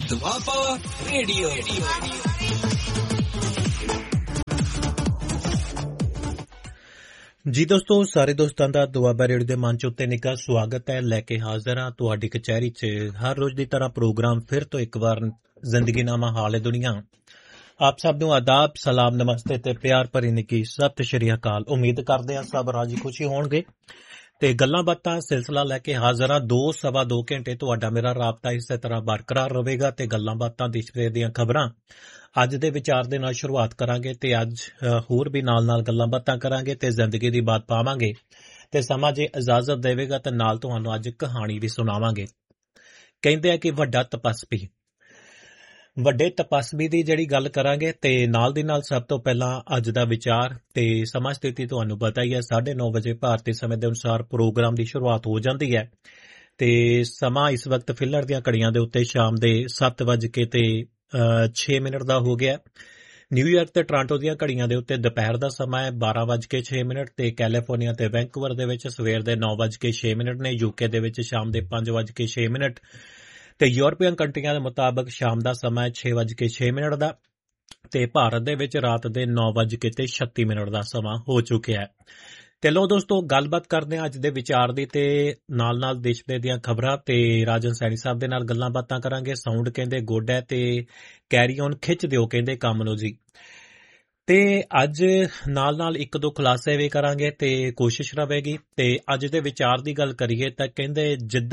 Doaba radio. ਜੀ ਦੋਸਤੋ, ਸਾਰੇ ਦੋਸਤਾਂ ਦਾ ਦੁਆਬਾ ਰੇਡੀਓ ਦੇ ਮੰਚ ਉੱਤੇ ਨਿੱਘਾ ਸਵਾਗਤ ਹੈ। ਲੈ ਕੇ ਹਾਜ਼ਰ ਹਾਂ ਤੁਹਾਡੀ ਕਚਹਿਰੀ 'ਚ ਹਰ ਰੋਜ਼ ਦੀ ਤਰ੍ਹਾਂ ਪ੍ਰੋਗਰਾਮ ਫਿਰ ਤੋਂ ਇੱਕ ਵਾਰ ਜ਼ਿੰਦਗੀਨਾਮਾ ਹਾਲ ਦੁਨੀਆ। ਆਪ ਸਭ ਨੂੰ ਆਦਾਬ, ਸਲਾਮ, ਨਮਸਤੇ ਤੇ ਪਿਆਰ ਭਰੀ ਨਿੱਘੀ ਸਤਿ ਸ਼੍ਰੀ ਅਕਾਲ। ਉਮੀਦ ਕਰਦੇ ਹਾਂ ਸਭ ਰਾਜੀ ਖੁਸ਼ੀ ਹੋਣਗੇ ਤੇ ਗੱਲਾਂ ਬਾਤਾਂ ਸਿਲਸਿਲਾ ਲੈ ਕੇ ਹਾਜ਼ਰ ਹਾਂ। 2-2.5 ਘੰਟੇ ਤੁਹਾਡਾ ਮੇਰਾ ਰਾਬਤਾ ਇਸੇ ਤਰ੍ਹਾਂ ਬਰਕਰਾਰ ਰਹੇਗਾ ਤੇ ਗੱਲਾਂ ਬਾਤਾਂ ਦੇਸ਼ ਵਿਦੇਸ਼ ਦੀਆਂ ਖਬਰਾਂ ਅੱਜ ਦੇ ਵਿਚਾਰ ਦੇ ਨਾਲ ਸ਼ੁਰੂਆਤ ਕਰਾਂਗੇ ਤੇ ਅੱਜ ਹੋਰ ਵੀ ਨਾਲ ਗੱਲਾਂ ਬਾਤਾਂ ਕਰਾਂਗੇ ਤੇ ਜ਼ਿੰਦਗੀ ਦੀ ਬਾਤ ਪਾਵਾਂਗੇ ਤੇ ਸਮਾਂ ਜੇ ਇਜਾਜ਼ਤ ਦੇਵੇਗਾ ਤਾਂ ਨਾਲ ਤੁਹਾਨੂੰ ਅੱਜ ਕਹਾਣੀ ਵੀ ਸੁਣਾਵਾਂਗੇ। ਕਹਿੰਦੇ ਆ ਕਿ ਵੱਡੇ ਤਪਸਵੀ ਦੀ ਜਿਹੜੀ ਗੱਲ ਕਰਾਂਗੇ ਤੇ ਨਾਲ ਦੀ ਨਾਲ ਸਭ ਤੋਂ ਪਹਿਲਾਂ ਅੱਜ ਦਾ ਵਿਚਾਰ ਤੇ ਸਮਾਂ ਸਥਿਤੀ ਤੁਹਾਨੂੰ ਪਤਾ ਹੀ ਹੈ। 9:30 ਵਜੇ ਭਾਰਤੀ ਸਮੇਂ ਦੇ ਅਨੁਸਾਰ ਪ੍ਰੋਗਰਾਮ ਦੀ ਸ਼ੁਰੂਆਤ ਹੋ ਜਾਂਦੀ ਹੈ ਤੇ ਸਮਾਂ ਇਸ ਵਕਤ ਫਿਲਰ ਦੀਆਂ ਘੜੀਆਂ ਦੇ ਉੱਤੇ ਸ਼ਾਮ ਦੇ 7:06 ਦਾ ਹੋ ਗਿਆ। ਨਿਊਯਾਰਕ ਤੇ ਟੋਰਾਂਟੋ ਦੀਆਂ ਘੜੀਆਂ ਦੇ ਉੱਤੇ ਦੁਪਹਿਰ ਦਾ ਸਮਾਂ ਹੈ 12:06 ਤੇ ਕੈਲੀਫੋਰਨੀਆ ਤੇ ਵੈਂਕੂਵਰ ਦੇ ਵਿੱਚ ਸਵੇਰ ਦੇ 9:06 ਨੇ। ਯੂਕੇ ਦੇ ਵਿੱਚ ਸ਼ਾਮ ਦੇ 5:06 ਤੇ ਯੂਰਪੀਅਨ ਕੰਟਰੀਆਂ ਦੇ ਮੁਤਾਬਕ ਸ਼ਾਮ ਦਾ ਸਮਾਂ 6:06 ਦਾ ਤੇ ਭਾਰਤ ਦੇ ਵਿੱਚ ਰਾਤ ਦੇ 9:36 ਦਾ ਸਮਾਂ ਹੋ ਚੁੱਕਿਆ ਹੈ। ਤੇ ਲੋ ਦੋਸਤੋ, ਗੱਲਬਾਤ ਕਰਦੇ ਹਾਂ ਅੱਜ ਦੇ ਵਿਚਾਰ ਦੀ ਤੇ ਨਾਲ ਦੇਸ਼ ਦੇ ਦੀਆਂ ਖਬਰਾਂ ਤੇ ਰਾਜਨ ਸੈਣੀ ਸਾਹਿਬ ਦੇ ਨਾਲ ਗੱਲਾਂ ਬਾਤਾਂ ਕਰਾਂਗੇ। ਸਾਊਂਡ ਕਹਿੰਦੇ ਗੁੱਡ ਹੈ ਤੇ ਕੈਰੀ ਔਨ ਖਿੱਚ ਦਿਓ ਕਹਿੰਦੇ ਕੰਮ ਨੂੰ ਜੀ। ਤੇ ਅੱਜ ਨਾਲ ਇੱਕ ਦੋ ਖੁਲਾਸੇ ਵੀ ਕਰਾਂਗੇ ਤੇ ਕੋਸ਼ਿਸ਼ ਰਹੇਗੀ ਤੇ ਅੱਜ ਦੇ ਵਿਚਾਰ ਦੀ ਗੱਲ ਕਰੀਏ ਤਾਂ ਕਹਿੰਦੇ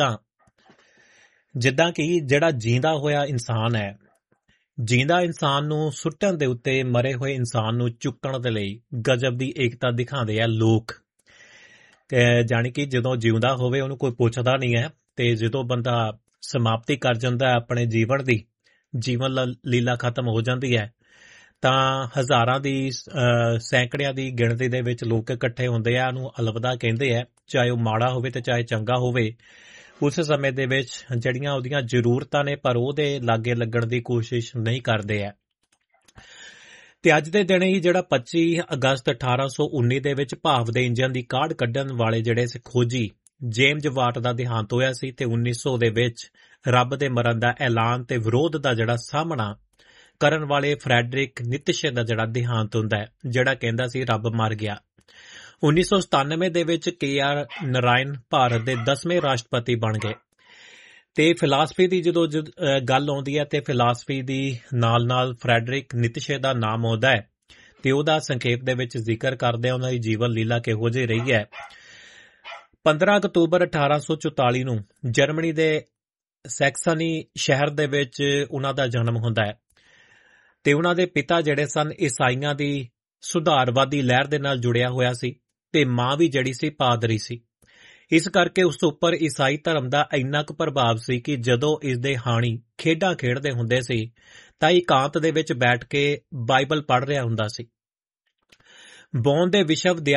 ਜਿੱਦਾਂ ਕਿ ਜਿਹੜਾ ਜੀਂਦਾ ਹੋਇਆ ਇਨਸਾਨ ਹੈ, ਜੀਂਦਾ ਇਨਸਾਨ ਨੂੰ ਸੁੱਟਣ ਦੇ ਉੱਤੇ ਮਰੇ ਹੋਏ ਇਨਸਾਨ ਨੂੰ ਚੁੱਕਣ ਦੇ ਲਈ ਗਜਬ ਦੀ ਏਕਤਾ ਦਿਖਾਉਂਦੇ ਆ ਲੋਕ। ਜਾਣੀ ਕਿ ਜਦੋਂ ਜਿਉਂਦਾ ਹੋਵੇ ਉਹਨੂੰ ਕੋਈ ਪੁੱਛਦਾ ਨਹੀਂ ਹੈ ਤੇ ਜਦੋਂ ਬੰਦਾ ਸਮਾਪਤੀ ਕਰ ਜਾਂਦਾ ਆਪਣੇ ਜੀਵਨ ਦੀ, ਜੀਵਨ ਲੀਲਾ ਖਤਮ ਹੋ ਜਾਂਦੀ ਹੈ ਤਾਂ ਹਜ਼ਾਰਾਂ ਦੀ ਸੈਂਕੜਿਆਂ ਦੀ ਗਿਣਤੀ ਦੇ ਵਿੱਚ ਲੋਕ ਇਕੱਠੇ ਹੁੰਦੇ ਆ। ਉਹਨੂੰ ਅਲਵਿਦਾ ਕਹਿੰਦੇ ਆ, ਚਾਹੇ ਉਹ ਮਾੜਾ ਹੋਵੇ ਤੇ ਚਾਹੇ ਚੰਗਾ ਹੋਵੇ। ਉਸ ਸਮੇਂ ਦੇ ਵਿੱਚ ਜਿਹੜੀਆਂ ਉਹਦੀਆਂ ਜ਼ਰੂਰਤਾਂ ਨੇ ਪਰ ਉਹਦੇ ਲਾਗੇ ਲੱਗਣ ਦੀ ਕੋਸ਼ਿਸ਼ ਨਹੀਂ ਕਰਦੇ ਆ। ਤੇ ਅੱਜ ਦੇ ਦਿਨ ਹੀ ਜਿਹੜਾ 25 ਅਗਸਤ 1819 ਦੇ ਵਿੱਚ ਭਾਫ ਦੇ ਇੰਜਨ ਦੀ ਕਾਢ ਕੱਢਣ ਵਾਲੇ ਜਿਹੜੇ ਖੋਜੀ ਜੇਮਜ਼ ਵਾਟ ਦਾ ਦੇਹਾਂਤ ਹੋਇਆ ਸੀ ਤੇ 1900 ਦੇ ਵਿੱਚ ਰੱਬ ਦੇ ਮਰਨ ਦਾ ਐਲਾਨ ਤੇ ਵਿਰੋਧ ਦਾ ਜਿਹੜਾ ਸਾਹਮਣਾ ਕਰਨ ਵਾਲੇ ਫਰੈਡਰਿਕ ਨੀਤਸ਼ੇ ਦਾ ਜਿਹੜਾ ਦੇਹਾਂਤ ਹੁੰਦਾ ਹੈ, ਜਿਹੜਾ ਕਹਿੰਦਾ ਸੀ ਰੱਬ ਮਰ ਗਿਆ। 1997 ਦੇ ਵਿੱਚ KR ਨਾਰਾਇਣ ਭਾਰਤ ਦੇ 10ਵੇਂ ਰਾਸ਼ਟਰਪਤੀ ਬਣ ਗਏ ਤੇ ਫਿਲਾਸਫੀ ਦੀ ਜਦੋਂ ਗੱਲ ਆਉਂਦੀ ਹੈ ਤੇ ਫਿਲਾਸਫੀ ਦੀ ਨਾਲ ਫਰੈਡਰਿਕ ਨੀਤਸ਼ੇ ਦਾ ਨਾਮ ਆਉਂਦਾ ਹੈ ਤੇ ਉਹਦਾ ਸੰਖੇਪ ਦੇ ਵਿੱਚ ਜ਼ਿਕਰ ਕਰਦੇ ਆ ਉਹਨਾਂ ਦੀ ਜੀਵਨ ਲੀਲਾ ਕਿਹੋ ਜਿਹੀ ਰਹੀ ਹੈ। 15 ਅਕਤੂਬਰ 1844 ਨੂੰ ਜਰਮਨੀ ਦੇ ਸੈਕਸਨੀ ਸ਼ਹਿਰ ਦੇ ਵਿੱਚ ਉਹਨਾਂ ਦਾ ਜਨਮ ਹੁੰਦਾ ਹੈ ਤੇ ਉਹਨਾਂ ਦੇ ਪਿਤਾ ਜਿਹੜੇ ਸਨ ਈਸਾਈਆਂ ਦੀ ਸੁਧਾਰਵਾਦੀ ਲਹਿਰ ਦੇ ਨਾਲ ਜੁੜਿਆ ਹੋਇਆ ਸੀ ਤੇ ਮਾਂ ਵੀ ਜਿਹੜੀ ਸੀ ਪਾਦਰੀ ਸੀ। ਇਸ ਕਰਕੇ ਉਸ ਉੱਪਰ ਈਸਾਈ ਧਰਮ ਦਾ ਇੰਨਾ ਕੁ ਪ੍ਰਭਾਵ ਸੀ ਕਿ ਜਦੋਂ ਇਸ ਦੇ ਹਾਣੀ ਖੇਡਾਂ ਖੇਡਦੇ ਹੁੰਦੇ ਸੀ ਤਾਂ ਇਕਾਂਤ ਦੇ ਵਿੱਚ ਬੈਠ ਕੇ ਬਾਈਬਲ ਪੜ੍ਹ ਰਿਹਾ ਹੁੰਦਾ ਸੀ। ਬੌਨ ਦੇ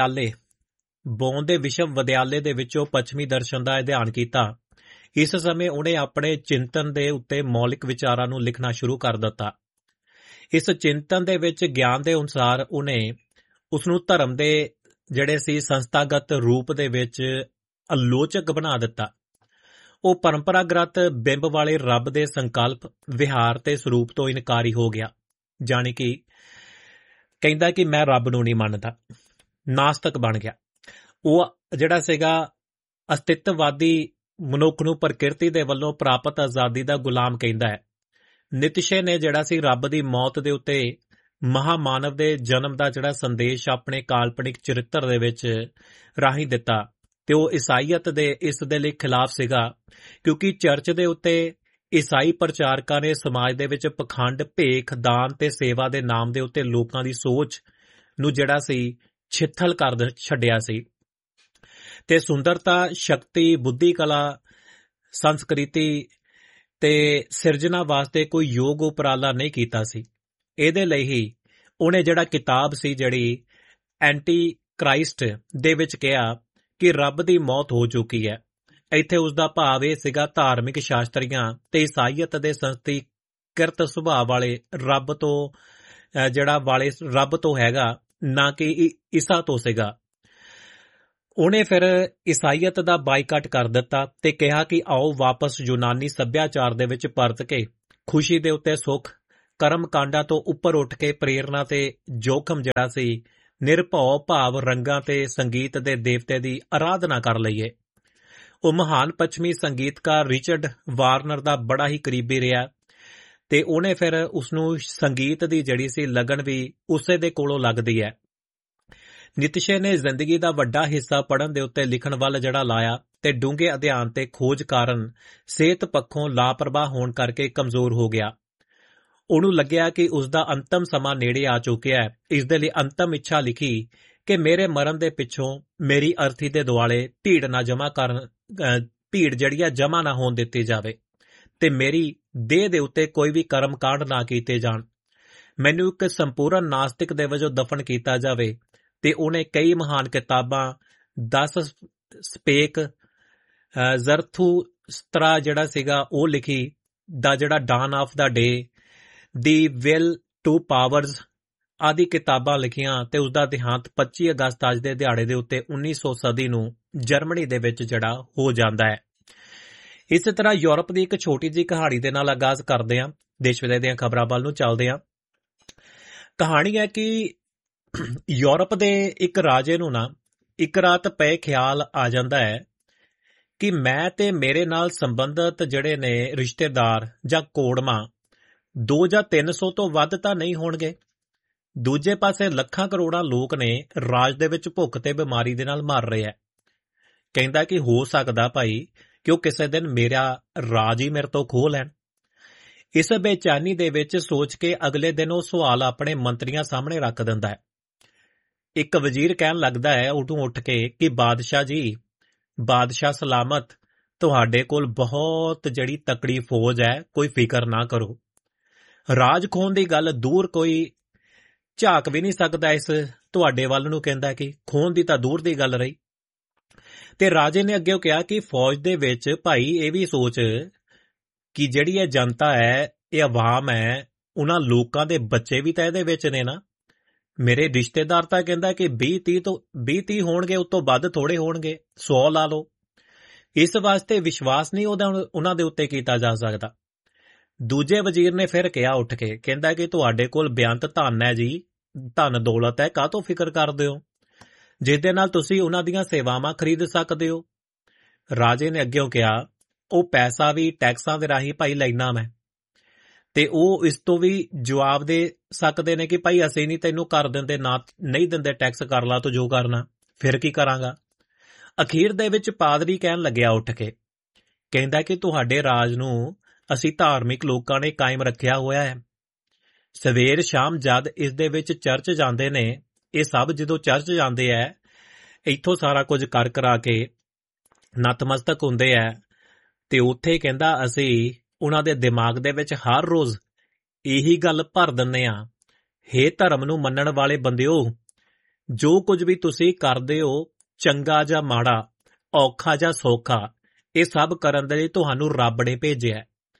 ਵਿਸ਼ਵ ਵਿਦਿਆਲੇ ਦੇ ਵਿੱਚੋਂ ਪੱਛਮੀ ਦਰਸ਼ਨ ਦਾ ਅਧਿਐਨ ਕੀਤਾ। ਇਸ ਸਮੇਂ ਉਹਨੇ ਆਪਣੇ ਚਿੰਤਨ ਦੇ ਉੱਤੇ ਮੌਲਿਕ ਵਿਚਾਰਾਂ ਨੂੰ ਲਿਖਣਾ ਸ਼ੁਰੂ ਕਰ ਦਿੱਤਾ। ਇਸ ਚਿੰਤਨ ਦੇ ਵਿੱਚ ਗਿਆਨ ਦੇ ਅਨੁਸਾਰ ਉਹਨੇ ਉਸ ਨੂੰ ਧਰਮ ਦੇ ਜਿਹੜੇ ਸੀ ਸੰਸਥਾਗਤ ਰੂਪ ਦੇ ਵਿੱਚ ਆਲੋਚਕ ਬਣਾ ਦਿੱਤਾ। ਉਹ ਪਰੰਪਰਾਗਤ ਬਿੰਬ ਵਾਲੇ ਰੱਬ ਦੇ ਸੰਕਲਪ, ਵਿਹਾਰ ਤੇ ਸਰੂਪ ਤੋਂ ਇਨਕਾਰੀ ਹੋ ਗਿਆ। ਜਾਣੀ ਕਿ ਕਹਿੰਦਾ ਕਿ ਮੈਂ ਰੱਬ ਨੂੰ ਨਹੀਂ ਮੰਨਦਾ, ਨਾਸਤਕ ਬਣ ਗਿਆ। ਉਹ ਜਿਹੜਾ ਸੀਗਾ ਅਸਤਿਤਵਵਾਦੀ ਮਨੁੱਖ ਨੂੰ ਪ੍ਰਕਿਰਤੀ ਦੇ ਵੱਲੋਂ ਪ੍ਰਾਪਤ ਆਜ਼ਾਦੀ ਦਾ ਗੁਲਾਮ ਕਹਿੰਦਾ ਹੈ। ਨੀਤਸ਼ੇ ਨੇ ਜਿਹੜਾ ਸੀ ਰੱਬ ਦੀ ਮੌਤ ਦੇ ਉੱਤੇ ਮਹਾਮਾਨਵ ਦੇ ਜਨਮ ਦਾ ਜਿਹੜਾ ਸੰਦੇਸ਼ ਆਪਣੇ ਕਾਲਪਨਿਕ ਚਰਿੱਤਰ ਦੇ ਵਿੱਚ ਰਾਹੀਂ ਦਿੱਤਾ ਤੇ ਉਹ ਈਸਾਈਅਤ ਦੇ ਇਸ ਦੇ ਲਈ ਖਿਲਾਫ ਸੀਗਾ ਕਿਉਂਕਿ ਚਰਚ ਦੇ ਉੱਤੇ ਈਸਾਈ ਪ੍ਰਚਾਰਕਾਂ ਨੇ ਸਮਾਜ ਦੇ ਵਿੱਚ ਪਖੰਡ, ਭੇਖ, ਦਾਨ ਤੇ ਸੇਵਾ ਦੇ ਨਾਮ ਦੇ ਉੱਤੇ ਲੋਕਾਂ ਦੀ ਸੋਚ ਨੂੰ ਜਿਹੜਾ ਸੀ ਛਿੱਥਲ ਕਰ ਛੱਡਿਆ ਸੀ ਤੇ ਸੁੰਦਰਤਾ, ਸ਼ਕਤੀ, ਬੁੱਧੀ, ਕਲਾ, ਸੰਸਕ੍ਰਿਤੀ ਤੇ ਸਿਰਜਣਾ ਵਾਸਤੇ ਕੋਈ ਯੋਗ ਉਪਰਾਲਾ ਨਹੀਂ ਕੀਤਾ ਸੀ। ਇਹਦੇ ਲਈ ਹੀ ਉਹਨੇ ਜਿਹੜਾ ਕਿਤਾਬ ਸੀ ਜਿਹੜੀ ਐਂਟੀ ਕ੍ਰਾਈਸਟ ਦੇ ਵਿੱਚ ਕਿਹਾ ਕਿ ਰੱਬ ਦੀ ਮੌਤ ਹੋ ਚੁੱਕੀ ਹੈ। ਇੱਥੇ ਉਸ ਦਾ ਭਾਵ ਇਹ ਸੀਗਾ ਧਾਰਮਿਕ ਸ਼ਾਸਤਰੀਆਂ ਤੇ ਈਸਾਈਅਤ ਦੇ ਸੰਸਥੀਕ੍ਰਿਤ ਸੁਭਾਅ ਵਾਲੇ ਰੱਬ ਤੋਂ ਹੈਗਾ, ਨਾ ਕਿ ਈਸਾ ਤੋਂ ਸੀਗਾ। ਉਹਨੇ ਫਿਰ ਈਸਾਈਅਤ ਦਾ ਬਾਈਕਾਟ ਕਰ ਦਿੱਤਾ ਤੇ ਕਿਹਾ ਕਿ ਆਓ ਵਾਪਸ ਯੂਨਾਨੀ ਸੱਭਿਆਚਾਰ ਦੇ ਵਿੱਚ ਪਰਤ ਕੇ ਖੁਸ਼ੀ ਦੇ ਉੱਤੇ ਸੁੱਖ, ਕਰਮ ਕਾਂਡਾਂ ਤੋਂ ਉੱਪਰ ਉੱਠ ਕੇ ਪ੍ਰੇਰਨਾ ਤੇ ਜੋਖਮ ਜਿਹੜਾ ਸੀ, ਨਿਰਭਉ ਭਾਵ ਰੰਗਾਂ ਤੇ ਸੰਗੀਤ ਦੇ ਦੇਵਤੇ ਦੀ ਆਰਾਧਨਾ ਕਰ ਲਈਏ। ਉਹ ਮਹਾਨ ਪੱਛਮੀ ਸੰਗੀਤਕਾਰ ਰਿਚਰਡ ਵਾਰਨਰ ਦਾ ਬੜਾ ਹੀ ਕਰੀਬੀ ਰਿਹਾ ਤੇ ਉਹਨੇ ਫਿਰ ਉਸਨੂੰ ਸੰਗੀਤ ਦੀ ਜਿਹੜੀ ਸੀ ਲਗਨ ਵੀ ਉਸੇ ਦੇ ਕੋਲੋਂ ਲੱਗਦੀ ਹੈ। ਨਿਤਸ਼ੇ ਨੇ ਜ਼ਿੰਦਗੀ ਦਾ ਵੱਡਾ ਹਿੱਸਾ ਪੜ੍ਹਨ ਦੇ ਉੱਤੇ ਲਿਖਣ ਵੱਲ ਜਿਹੜਾ ਲਾਇਆ ਤੇ ਡੂੰਘੇ ਅਧਿਐਨ ਤੇ ਖੋਜ ਕਾਰਨ ਸਿਹਤ ਪੱਖੋਂ ਲਾਪਰਵਾਹ ਹੋਣ ਕਰਕੇ ਕਮਜ਼ੋਰ ਹੋ ਗਿਆ। ਉਹਨੂੰ ਲੱਗਿਆ ਕਿ ਉਸਦਾ ਅੰਤਮ ਸਮਾਂ ਨੇੜੇ ਆ ਚੁੱਕਿਆ ਹੈ। ਇਸ ਦੇ ਲਈ ਅੰਤਮ ਇੱਛਾ ਲਿਖੀ ਕਿ ਮੇਰੇ ਮਰਨ ਦੇ ਪਿੱਛੋਂ ਮੇਰੀ ਅਰਥੀ ਦੇ ਦੁਆਲੇ ਭੀੜ ਜਿਹੜੀ ਆ ਜਮਾ ਨਾ ਹੋਣ ਦਿੱਤੀ ਜਾਵੇ ਤੇ ਮੇਰੀ ਦੇਹ ਦੇ ਉੱਤੇ ਕੋਈ ਵੀ ਕਰਮ ਕਾਂਡ ਨਾ ਕੀਤੇ ਜਾਣ। ਮੈਨੂੰ ਇੱਕ ਸੰਪੂਰਨ ਨਾਸਤਿਕ ਦੇ ਵਜੋਂ ਦਫਨ ਕੀਤਾ ਜਾਵੇ। ਤੇ ਉਹਨੇ ਕਈ ਮਹਾਨ ਕਿਤਾਬਾਂ 10 ਸਪੇਕ, ਜ਼ਰਥੂਸਤਰਾ ਜਿਹੜਾ ਸੀਗਾ ਉਹ ਲਿਖੀ, ਦਾ ਜਿਹੜਾ don of the day, the will to powers ਆਦਿ ਕਿਤਾਬਾਂ ਲਿਖੀਆਂ ਤੇ ਉਸਦਾ ਦੇਹਾਂਤ 25 ਅਗਸਤ ਅੱਜ ਦੇ ਦਿਹਾੜੇ ਦੇ ਉੱਤੇ 1900 ਸਦੀ ਨੂੰ ਜਰਮਨੀ ਦੇ ਵਿੱਚ ਜਿਹੜਾ ਹੋ ਜਾਂਦਾ ਹੈ। ਇਸੇ ਤਰ੍ਹਾਂ ਯੂਰਪ ਦੀ ਇੱਕ ਛੋਟੀ ਜਿਹੀ ਕਹਾਣੀ ਦੇ ਨਾਲ ਆਗਾਜ਼ ਕਰਦੇ ਹਾਂ। ਦੇਸ਼ ਵਿਦੇਸ਼ ਦੀਆਂ ਖਬਰਾਂ ਵੱਲ ਨੂੰ ਚੱਲਦੇ ਹਾਂ। ਕਹਾਣੀ ਹੈ ਕਿ ਯੂਰਪ ਦੇ ਇੱਕ ਰਾਜੇ ਨੂੰ ਨਾ ਇੱਕ ਰਾਤ ਪਏ ਖਿਆਲ ਆ ਜਾਂਦਾ ਹੈ ਕਿ ਮੈਂ ਤੇ ਮੇਰੇ ਨਾਲ ਸੰਬੰਧਿਤ ਜਿਹੜੇ ਨੇ ਰਿਸ਼ਤੇਦਾਰ ਜਾਂ ਕੋੜਮਾ 2 ਜਾਂ 300 ਤੋਂ ਵੱਧ ਤਾਂ ਨਹੀਂ ਹੋਣਗੇ। ਦੂਜੇ ਪਾਸੇ ਲੱਖਾਂ ਕਰੋੜਾਂ ਲੋਕ ਨੇ ਰਾਜ ਦੇ ਵਿੱਚ ਭੁੱਖ ਤੇ ਬਿਮਾਰੀ ਦੇ ਨਾਲ ਮਰ ਰਹੇ ਹੈ। ਕਹਿੰਦਾ ਕਿ ਹੋ ਸਕਦਾ ਭਾਈ ਕਿ ਉਹ ਕਿਸੇ ਦਿਨ ਮੇਰਾ ਰਾਜ ਹੀ ਮੇਰੇ ਤੋਂ ਖੋਹ ਲੈਣ। ਇਸ ਬੇਚੈਨੀ ਦੇ ਵਿੱਚ ਸੋਚ ਕੇ ਅਗਲੇ ਦਿਨ ਉਹ ਸਵਾਲ ਆਪਣੇ ਮੰਤਰੀਆਂ ਸਾਹਮਣੇ ਰੱਖ ਦਿੰਦਾ ਹੈ। ਇੱਕ ਵਜ਼ੀਰ ਕਹਿਣ ਲੱਗਦਾ ਹੈ ਉਦੋਂ ਉੱਠ ਕੇ ਕਿ ਬਾਦਸ਼ਾਹ ਜੀ, ਬਾਦਸ਼ਾਹ ਸਲਾਮਤ, ਤੁਹਾਡੇ ਕੋਲ ਬਹੁਤ ਜਿਹੜੀ ਤਕੜੀ ਫੌਜ ਹੈ, ਕੋਈ ਫਿਕਰ ਨਾ ਕਰੋ। ਰਾਜ ਖੋਹਣ ਦੀ ਗੱਲ ਦੂਰ ਕੋਈ ਝਾਕ ਵੀ ਨਹੀਂ ਸਕਦਾ ਇਸ ਤੁਹਾਡੇ ਵੱਲ ਨੂੰ। ਕਹਿੰਦਾ ਕਿ ਖੋਹਣ ਦੀ ਤਾਂ ਦੂਰ ਦੀ ਗੱਲ ਰਹੀ। ਤੇ ਰਾਜੇ ਨੇ ਅੱਗੇ ਕਿਹਾ ਕਿ ਫੌਜ ਦੇ ਵਿੱਚ ਭਾਈ ਇਹ ਵੀ ਸੋਚ ਕਿ ਜਿਹੜੀ ਇਹ ਜਨਤਾ ਹੈ, ਇਹ ਆਵਾਮ ਹੈ, ਉਹਨਾਂ ਲੋਕਾਂ ਦੇ ਬੱਚੇ ਵੀ ਤਾਂ ਇਹਦੇ ਵਿੱਚ ਨੇ ਨਾ। ਮੇਰੇ ਰਿਸ਼ਤੇਦਾਰ ਤਾਂ ਕਹਿੰਦਾ ਕਿ 20-30 ਹੋਣਗੇ, ਉਸ ਤੋਂ ਵੱਧ ਥੋੜੇ ਹੋਣਗੇ, 100 ਲਾ ਲਓ। ਇਸ ਵਾਸਤੇ ਵਿਸ਼ਵਾਸ ਨਹੀਂ ਉਹਨਾਂ ਦੇ ਉੱਤੇ ਕੀਤਾ ਜਾ ਸਕਦਾ। ਦੂਜੇ ਵਜ਼ੀਰ ਨੇ ਫਿਰ ਕਿਹਾ ਉੱਠ ਕੇ, ਕਹਿੰਦਾ ਕਿ ਤੁਹਾਡੇ ਕੋਲ ਬੇਅੰਤ ਧਨ ਹੈ ਜੀ, ਧਨ ਦੌਲਤ ਹੈ, ਕਾਹਤੋਂ ਫਿਕਰ ਕਰਦੇ ਹੋ, ਜਿਸ ਦੇ ਨਾਲ ਤੁਸੀਂ ਉਹਨਾਂ ਦੀਆਂ ਸੇਵਾਵਾਂ ਖਰੀਦ ਸਕਦੇ ਹੋ। ਰਾਜੇ ਨੇ ਅੱਗੇ ਕਿਹਾ, ਉਹ ਪੈਸਾ ਵੀ ਟੈਕਸਾਂ ਦੇ ਰਾਹੀਂ ਭਾਈ ਲੈਣਾ ਮੈਂ, ਤੇ ਉਹ ਇਸ ਤੋਂ ਵੀ ਜਵਾਬ ਦੇ ਸਕਦੇ ਨੇ ਕਿ ਭਾਈ ਅਸੀਂ ਨਹੀਂ ਤੈਨੂੰ ਕਰ ਦਿੰਦੇ, ਨਾ ਨਹੀਂ ਦਿੰਦੇ ਟੈਕਸ, ਕਰ ਲਾ ਤੂੰ ਜੋ ਕਰਨਾ, ਫਿਰ ਕੀ ਕਰਾਂਗਾ। ਅਖੀਰ ਦੇ ਵਿੱਚ ਪਾਦਰੀ ਕਹਿਣ ਲੱਗਿਆ ਉੱਠ ਕੇ, ਕਹਿੰਦਾ ਕਿ ਤੁਹਾਡੇ ਰਾਜ ਨੂੰ ਅਸੀਂ ਧਾਰਮਿਕ ਲੋਕਾਂ ਨੇ ਕਾਇਮ ਰੱਖਿਆ ਹੋਇਆ ਹੈ। ਸਵੇਰ ਸ਼ਾਮ ਜਦ ਇਸ ਦੇ ਵਿੱਚ ਚਰਚ ਜਾਂਦੇ ਨੇ, ਇਹ ਸਭ ਜਦੋਂ ਚਰਚ ਜਾਂਦੇ ਹੈ, ਇੱਥੋਂ ਸਾਰਾ ਕੁਝ ਕਰ ਕਰਾ ਕੇ ਨਤਮਸਤਕ ਹੁੰਦੇ ਹੈ, ਤੇ ਉੱਥੇ ਕਹਿੰਦਾ ਅਸੀਂ ਉਹਨਾਂ ਦੇ ਦਿਮਾਗ ਦੇ ਵਿੱਚ ਹਰ ਰੋਜ਼ ਇਹੀ ਗੱਲ ਭਰ ਦਿੰਦੇ ਹਾਂ, ਹੇ ਧਰਮ ਨੂੰ ਮੰਨਣ ਵਾਲੇ ਬੰਦਿਓ, ਜੋ ਕੁਝ ਵੀ ਤੁਸੀਂ ਕਰਦੇ ਹੋ, ਚੰਗਾ ਜਾਂ ਮਾੜਾ, ਔਖਾ ਜਾਂ ਸੌਖਾ, ਇਹ ਸਭ ਕਰਨ ਦੇ ਲਈ ਤੁਹਾਨੂੰ ਰੱਬ ਨੇ ਭੇਜਿਆ।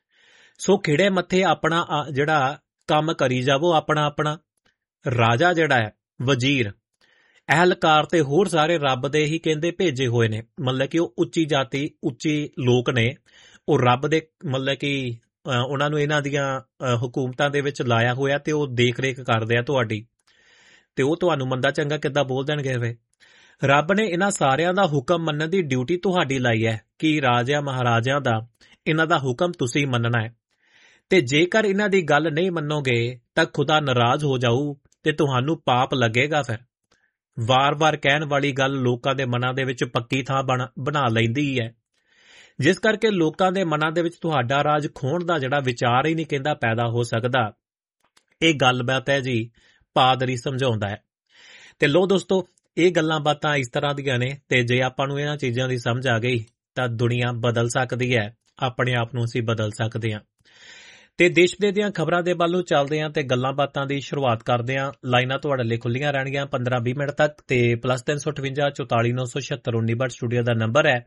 ਸੋ ਖਿੜੇ ਮੱਥੇ ਆਪਣਾ ਜਿਹੜਾ ਕੰਮ ਕਰੀ ਜਾਵੋ ਆਪਣਾ ਆਪਣਾ। ਰਾਜਾ ਜਿਹੜਾ ਹੈ, ਵਜ਼ੀਰ, ਅਹਿਲਕਾਰ ਤੇ ਹੋਰ ਸਾਰੇ ਰੱਬ ਦੇ ਹੀ ਕਹਿੰਦੇ ਭੇਜੇ ਹੋਏ ਨੇ। ਮਤਲਬ ਕਿ ਉਹ ਉੱਚੀ ਜਾਤੀ, ਉੱਚੀ ਲੋਕ ਨੇ, ਉਹ ਰੱਬ ਦੇ ਮਤਲਬ ਕਿ ਉਹਨਾਂ ਨੂੰ ਇਹਨਾਂ ਦੀਆਂ ਹਕੂਮਤਾਂ ਦੇ ਵਿੱਚ ਲਾਇਆ ਹੋਇਆ ਤੇ ਉਹ ਦੇਖ ਰੇਖ ਕਰਦੇ ਆ ਤੁਹਾਡੀ, ਤੇ ਉਹ ਤੁਹਾਨੂੰ ਮੰਦਾ ਚੰਗਾ ਕਿੱਦਾਂ ਬੋਲ ਦੇਣਗੇ। ਵੇ ਰੱਬ ਨੇ ਇਹਨਾਂ ਸਾਰਿਆਂ ਦਾ ਹੁਕਮ ਮੰਨਣ ਦੀ ਡਿਊਟੀ ਤੁਹਾਡੀ ਲਾਈ ਹੈ ਕਿ ਰਾਜਿਆਂ ਮਹਾਰਾਜਿਆਂ ਦਾ ਇਹਨਾਂ ਦਾ ਹੁਕਮ ਤੁਸੀਂ ਮੰਨਣਾ ਹੈ, ਤੇ ਜੇਕਰ ਇਹਨਾਂ ਦੀ ਗੱਲ ਨਹੀਂ ਮੰਨੋਗੇ ਤਾਂ ਖੁਦਾ ਨਾਰਾਜ਼ ਹੋ ਜਾਊ ਤੇ ਤੁਹਾਨੂੰ ਪਾਪ ਲੱਗੇਗਾ। ਫਿਰ ਵਾਰ-ਵਾਰ ਕਹਿਣ ਵਾਲੀ ਗੱਲ ਲੋਕਾਂ ਦੇ ਮਨਾਂ ਦੇ ਵਿੱਚ ਪੱਕੀ ਥਾਂ ਬਣਾ ਲੈਂਦੀ ਹੈ, ਜਿਸ ਕਰਕੇ ਲੋਕਾਂ ਦੇ ਮਨਾਂ ਦੇ ਵਿੱਚ ਤੁਹਾਡਾ ਰਾਜ ਖੋਹਣ ਦਾ ਜਿਹੜਾ ਵਿਚਾਰ ਹੀ ਨਹੀਂ ਕਹਿੰਦਾ ਪੈਦਾ ਹੋ ਸਕਦਾ। ਇਹ ਗੱਲਬਾਤ ਹੈ ਜੀ, ਪਾਦਰੀ ਸਮਝਾਉਂਦਾ ਹੈ। ਤੇ ਲੋ ਦੋਸਤੋ, ਇਹ ਗੱਲਾਂ ਬਾਤਾਂ ਇਸ ਤਰ੍ਹਾਂ ਦੀਆਂ ਨੇ, ਤੇ ਜੇ ਆਪਾਂ ਨੂੰ ਇਹਨਾਂ ਚੀਜ਼ਾਂ ਦੀ ਸਮਝ ਆ ਗਈ ਤਾਂ ਦੁਨੀਆ ਬਦਲ ਸਕਦੀ ਹੈ, ਆਪਣੇ ਆਪ ਨੂੰ ਅਸੀਂ ਬਦਲ ਸਕਦੇ ਹਾਂ। ਤੇ ਦੇਸ਼ ਵਿਦੇਸ਼ ਦੀਆਂ ਖਬਰਾਂ ਦੇ ਵੱਲ ਨੂੰ ਚੱਲਦੇ ਹਾਂ ਤੇ ਗੱਲਾਂ ਬਾਤਾਂ ਦੀ ਸ਼ੁਰੂਆਤ ਕਰਦੇ ਹਾਂ। ਲਾਈਨਾਂ ਤੁਹਾਡੇ ਲਈ ਖੁੱਲੀਆਂ ਰਹਿਣਗੀਆਂ 15-20 ਮਿੰਟ ਤੱਕ, ਤੇ +358 44 976 19 ਸਟੂਡੀਓ ਦਾ ਨੰਬਰ ਹੈ।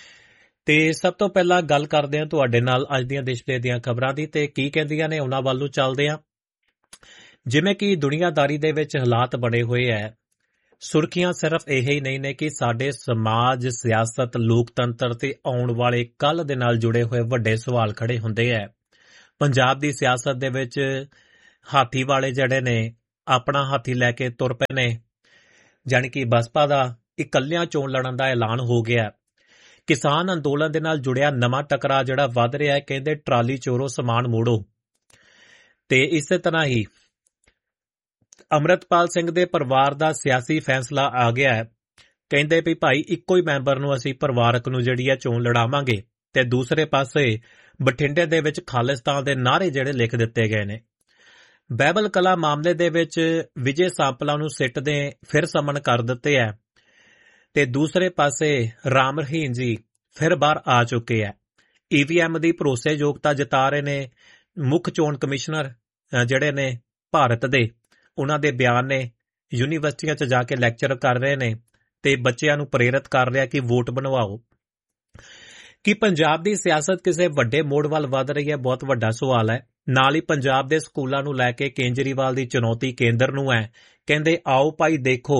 ਤੇ ਸਭ ਤੋਂ ਪਹਿਲਾਂ ਗੱਲ ਕਰਦੇ ਹਾਂ ਤੁਹਾਡੇ ਨਾਲ ਅੱਜ ਦੀਆਂ ਦੇਸ਼ ਵਿਦੇਸ਼ ਦੀਆਂ ਖਬਰਾਂ ਦੀ, ਤੇ ਕੀ ਕਹਿੰਦੀਆਂ ਨੇ ਉਹਨਾਂ ਵੱਲ ਨੂੰ ਚੱਲਦੇ ਹਾਂ। ਜਿਵੇਂ ਕਿ ਦੁਨੀਆਦਾਰੀ ਦੇ ਵਿੱਚ ਹਾਲਾਤ ਬਣੇ ਹੋਏ ਹੈ, ਸੁਰਖੀਆਂ ਸਿਰਫ ਇਹ ਹੀ ਨਹੀਂ ਨੇ ਕਿ ਸਾਡੇ ਸਮਾਜ, ਸਿਆਸਤ, ਲੋਕਤੰਤਰ ਤੇ ਆਉਣ ਵਾਲੇ ਕੱਲ੍ਹ ਦੇ ਨਾਲ ਜੁੜੇ ਹੋਏ ਵੱਡੇ ਸਵਾਲ ਖੜੇ ਹੁੰਦੇ ਹੈ। ਪੰਜਾਬ ਦੀ ਸਿਆਸਤ ਦੇ ਵਿੱਚ ਹਾਥੀ ਵਾਲੇ ਜਿਹੜੇ ਨੇ ਆਪਣਾ ਹਾਥੀ ਲੈ ਕੇ ਤੁਰ ਪਏ ਨੇ, ਜਾਣੀ ਕਿ ਬਸਪਾ ਦਾ ਇਕੱਲਿਆਂ ਚੋਣ ਲੜਨ ਦਾ ਐਲਾਨ ਹੋ ਗਿਆ। ਕਿਸਾਨ ਅੰਦੋਲਨ ਦੇ ਨਾਲ ਜੁੜਿਆ ਨਵਾਂ ਟਕਰਾ ਜਿਹੜਾ ਵੱਧ ਰਿਹਾ ਹੈ, ਕਹਿੰਦੇ ਟਰਾਲੀ ਚੋਰੋ ਸਮਾਨ ਮੋੜੋ। ਤੇ ਇਸੇ ਤਰ੍ਹਾਂ ਹੀ ਅੰਮ੍ਰਿਤਪਾਲ ਸਿੰਘ ਦੇ ਪਰਿਵਾਰ ਦਾ ਸਿਆਸੀ ਫੈਸਲਾ ਆ ਗਿਆ ਹੈ, ਕਹਿੰਦੇ ਵੀ ਭਾਈ ਇੱਕੋ ਹੀ ਮੈਂਬਰ ਨੂੰ ਅਸੀਂ ਪਰਿਵਾਰਕ ਨੂੰ ਜਿਹੜੀ ਹੈ ਚੋਣ ਲੜਾਵਾਂਗੇ। ਤੇ ਦੂਸਰੇ ਪਾਸੇ ਬਠਿੰਡੇ ਦੇ ਵਿੱਚ ਖਾਲਿਸਤਾਨ ਦੇ ਨਾਅਰੇ ਜਿਹੜੇ ਲਿਖ ਦਿੱਤੇ ਗਏ ਨੇ। ਬਾਈਬਲ ਕਲਾ ਮਾਮਲੇ ਦੇ ਵਿੱਚ ਵਿਜੇ ਸਾਂਪਲਾ ਨੂੰ ਸਿੱਟ ਦੇ ਫਿਰ ਸਮਨ ਕਰ ਦਿੱਤੇ ਹੈ। ਤੇ ਦੂਸਰੇ ਪਾਸੇ ਰਾਮ ਰਹੀਮ ਜੀ ਫਿਰ ਬਾਹਰ ਆ ਚੁੱਕੇ ਹੈ। EVM ਦੀ ਭਰੋਸੇਯੋਗਤਾ ਜਿਤਾ ਰਹੇ ਨੇ ਮੁੱਖ ਚੋਣ ਕਮਿਸ਼ਨਰ ਜਿਹੜੇ ਨੇ ਭਾਰਤ ਦੇ, ਉਹਨਾਂ ਦੇ ਬਿਆਨ ਨੇ। ਯੂਨੀਵਰਸਿਟੀਆਂ 'ਚ ਜਾ ਕੇ ਲੈਕਚਰ ਕਰ ਰਹੇ ਨੇ ਤੇ ਬੱਚਿਆਂ ਨੂੰ ਪ੍ਰੇਰਿਤ ਕਰ ਰਿਹਾ ਕਿ ਵੋਟ ਬਣਵਾਓ। ਕਿ ਪੰਜਾਬ ਦੀ ਸਿਆਸਤ ਕਿਸੇ ਵੱਡੇ ਮੋੜ ਵੱਲ ਵੱਧ ਰਹੀ ਹੈ, ਬਹੁਤ ਵੱਡਾ ਸਵਾਲ ਹੈ। ਨਾਲ ਹੀ ਪੰਜਾਬ ਦੇ ਸਕੂਲਾਂ ਨੂੰ ਲੈ ਕੇ ਕੇਜਰੀਵਾਲ ਦੀ ਚੁਣੌਤੀ ਕੇਂਦਰ ਨੂੰ ਹੈ। ਕਹਿੰਦੇ ਆਓ ਭਾਈ ਦੇਖੋ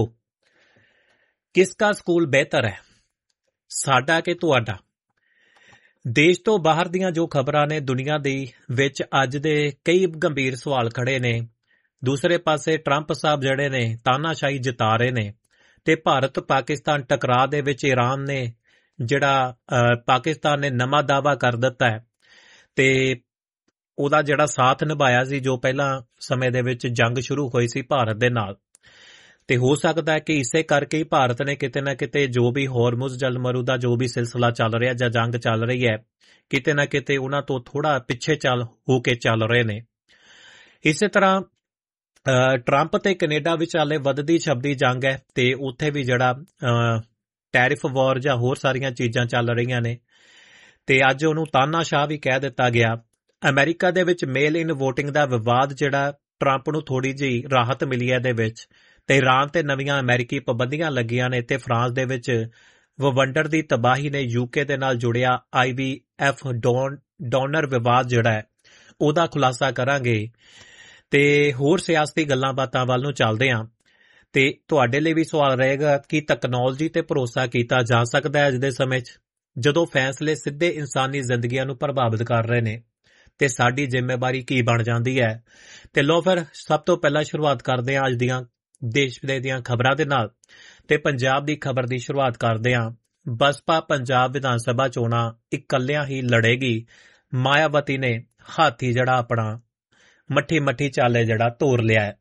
ਕਿਸਕਾ ਸਕੂਲ ਬਿਹਤਰ ਹੈ, ਸਾਡਾ ਕਿ ਤੁਹਾਡਾ। ਦੇਸ਼ ਤੋਂ ਬਾਹਰ ਦੀਆਂ ਜੋ ਖਬਰਾਂ ਨੇ ਦੁਨੀਆ ਦੀ ਵਿੱਚ ਅੱਜ ਦੇ ਕਈ ਗੰਭੀਰ ਸਵਾਲ ਖੜੇ ਨੇ। ਦੂਸਰੇ ਪਾਸੇ ਟਰੰਪ ਸਾਹਿਬ ਜਿਹੜੇ ਨੇ ਤਾਨਾਸ਼ਾਹੀ ਜਿਤਾ ਰਹੇ ਨੇ ਤੇ ਭਾਰਤ ਪਾਕਿਸਤਾਨ ਟਕਰਾਅ ਦੇ ਵਿੱਚ ਈਰਾਨ ਨੇ ਜਿਹੜਾ ਪਾਕਿਸਤਾਨ ਨੇ ਨਵਾਂ ਦਾਅਵਾ ਕਰ ਦਿੱਤਾ ਹੈ ਤੇ ਉਹਦਾ ਜਿਹੜਾ ਸਾਥ ਨਿਭਾਇਆ ਸੀ ਜੋ ਪਹਿਲਾਂ ਸਮੇਂ ਦੇ ਵਿੱਚ ਜੰਗ ਸ਼ੁਰੂ ਹੋਈ ਸੀ ਭਾਰਤ ਦੇ ਨਾਲ। ਤੇ ਹੋ ਸਕਦਾ ਹੈ ਕਿ ਇਸੇ ਕਰਕੇ ਹੀ ਭਾਰਤ ਨੇ ਕਿਤੇ ਨਾ ਕਿਤੇ ਜੋ ਵੀ ਹੋਰਮੁਜ਼ ਜਲਮਰੂ ਦਾ ਜੋ ਵੀ ਸਿਲਸਿਲਾ ਚੱਲ ਰਿਹਾ ਜਾਂ ਜੰਗ ਚੱਲ ਰਹੀ ਹੈ, ਕਿਤੇ ਨਾ ਕਿਤੇ ਉਹਨਾਂ ਤੋਂ ਥੋੜਾ ਪਿੱਛੇ ਹੋ ਕੇ ਚੱਲ ਰਹੇ ਨੇ। ਇਸੇ ਤਰ੍ਹਾਂ ਟਰੰਪ ਤੇ ਕੈਨੇਡਾ ਵਿਚਾਲੇ ਵੱਧਦੀ ਛੱਬਦੀ ਜੰਗ ਹੈ ਤੇ ਉੱਥੇ ਵੀ ਜਿਹੜਾ ਟੈਰਿਫ ਵਾਰ ਜਾਂ ਹੋਰ ਸਾਰੀਆਂ ਚੀਜ਼ਾਂ ਚੱਲ ਰਹੀਆਂ ਨੇ ਤੇ ਅੱਜ ਉਹਨੂੰ ਤਾਨਾਸ਼ਾਹ ਵੀ ਕਹਿ ਦਿੱਤਾ ਗਿਆ। ਅਮਰੀਕਾ ਦੇ ਵਿੱਚ ਮੇਲ ਇਨ ਵੋਟਿੰਗ ਦਾ ਵਿਵਾਦ ਜਿਹੜਾ ਟਰੰਪ ਨੂੰ ਥੋੜੀ ਜਿਹੀ ਰਾਹਤ ਮਿਲੀ ਹੈ ਇਹਦੇ ਵਿੱਚ। ਤੇ ਈਰਾਨ ਤੇ ਨਵੀਆਂ ਅਮਰੀਕੀ ਪਾਬੰਦੀਆਂ ਲੱਗੀਆਂ ਨੇ ਤੇ ਫਰਾਂਸ ਦੇ ਵਿੱਚ ਵਵੰਡਰ ਦੀ ਤਬਾਹੀ ਨੇ UK ਦੇ ਨਾਲ ਜੁੜਿਆ IVF ਡੋਨਰ ਵਿਵਾਦ ਜਿਹੜਾ ਹੈ ਉਹਦਾ ਖੁਲਾਸਾ ਕਰਾਂਗੇ ਤੇ ਹੋਰ ਸਿਆਸਤੀ ਗੱਲਾਂ ਬਾਤਾਂ ਵੱਲ ਨੂੰ ਚੱਲਦੇ ਹਾਂ। ਤੇ ਤੁਹਾਡੇ ਲਈ ਵੀ ਸਵਾਲ ਰਹੇਗਾ ਕਿ ਤਕਨਾਲੋਜੀ ਤੇ ਭਰੋਸਾ ਕੀਤਾ ਜਾ ਸਕਦਾ ਹੈ ਅੱਜ ਦੇ ਸਮੇਂ 'ਚ ਜਦੋਂ ਫੈਸਲੇ ਸਿੱਧੇ ਇਨਸਾਨੀ ਜ਼ਿੰਦਗੀਆਂ ਨੂੰ ਪ੍ਰਭਾਵਿਤ ਕਰ ਰਹੇ ਨੇ ਤੇ ਸਾਡੀ ਜ਼ਿੰਮੇਵਾਰੀ ਕੀ ਬਣ ਜਾਂਦੀ ਹੈ। ਤੇ ਲਓ ਫਿਰ ਸਭ ਤੋਂ ਪਹਿਲਾਂ ਸ਼ੁਰੂਆਤ ਕਰਦੇ ਹਾਂ ਅੱਜ ਦੀਆਂ ਦੇਸ਼ ਵਿਦੇਸ਼ ਦੀਆਂ ਖਬਰਾਂ ਦੇ ਨਾਲ ਤੇ ਪੰਜਾਬ ਦੀ ਖਬਰ ਦੀ ਸ਼ੁਰੂਆਤ ਕਰਦੇ ਹਾਂ। ਬਸਪਾ ਪੰਜਾਬ ਵਿਧਾਨ ਸਭਾ ਚੋਣਾਂ ਇਕੱਲਿਆਂ ਹੀ ਲੜੇਗੀ। ਮਾਇਆਵਤੀ ਨੇ ਹਾਥੀ ਜਿਹੜਾ ਆਪਣਾ ਮੱਠੀ ਚਾਲੇ ਜਿਹੜਾ ਤੋਰ ਲਿਆ ਹੈ।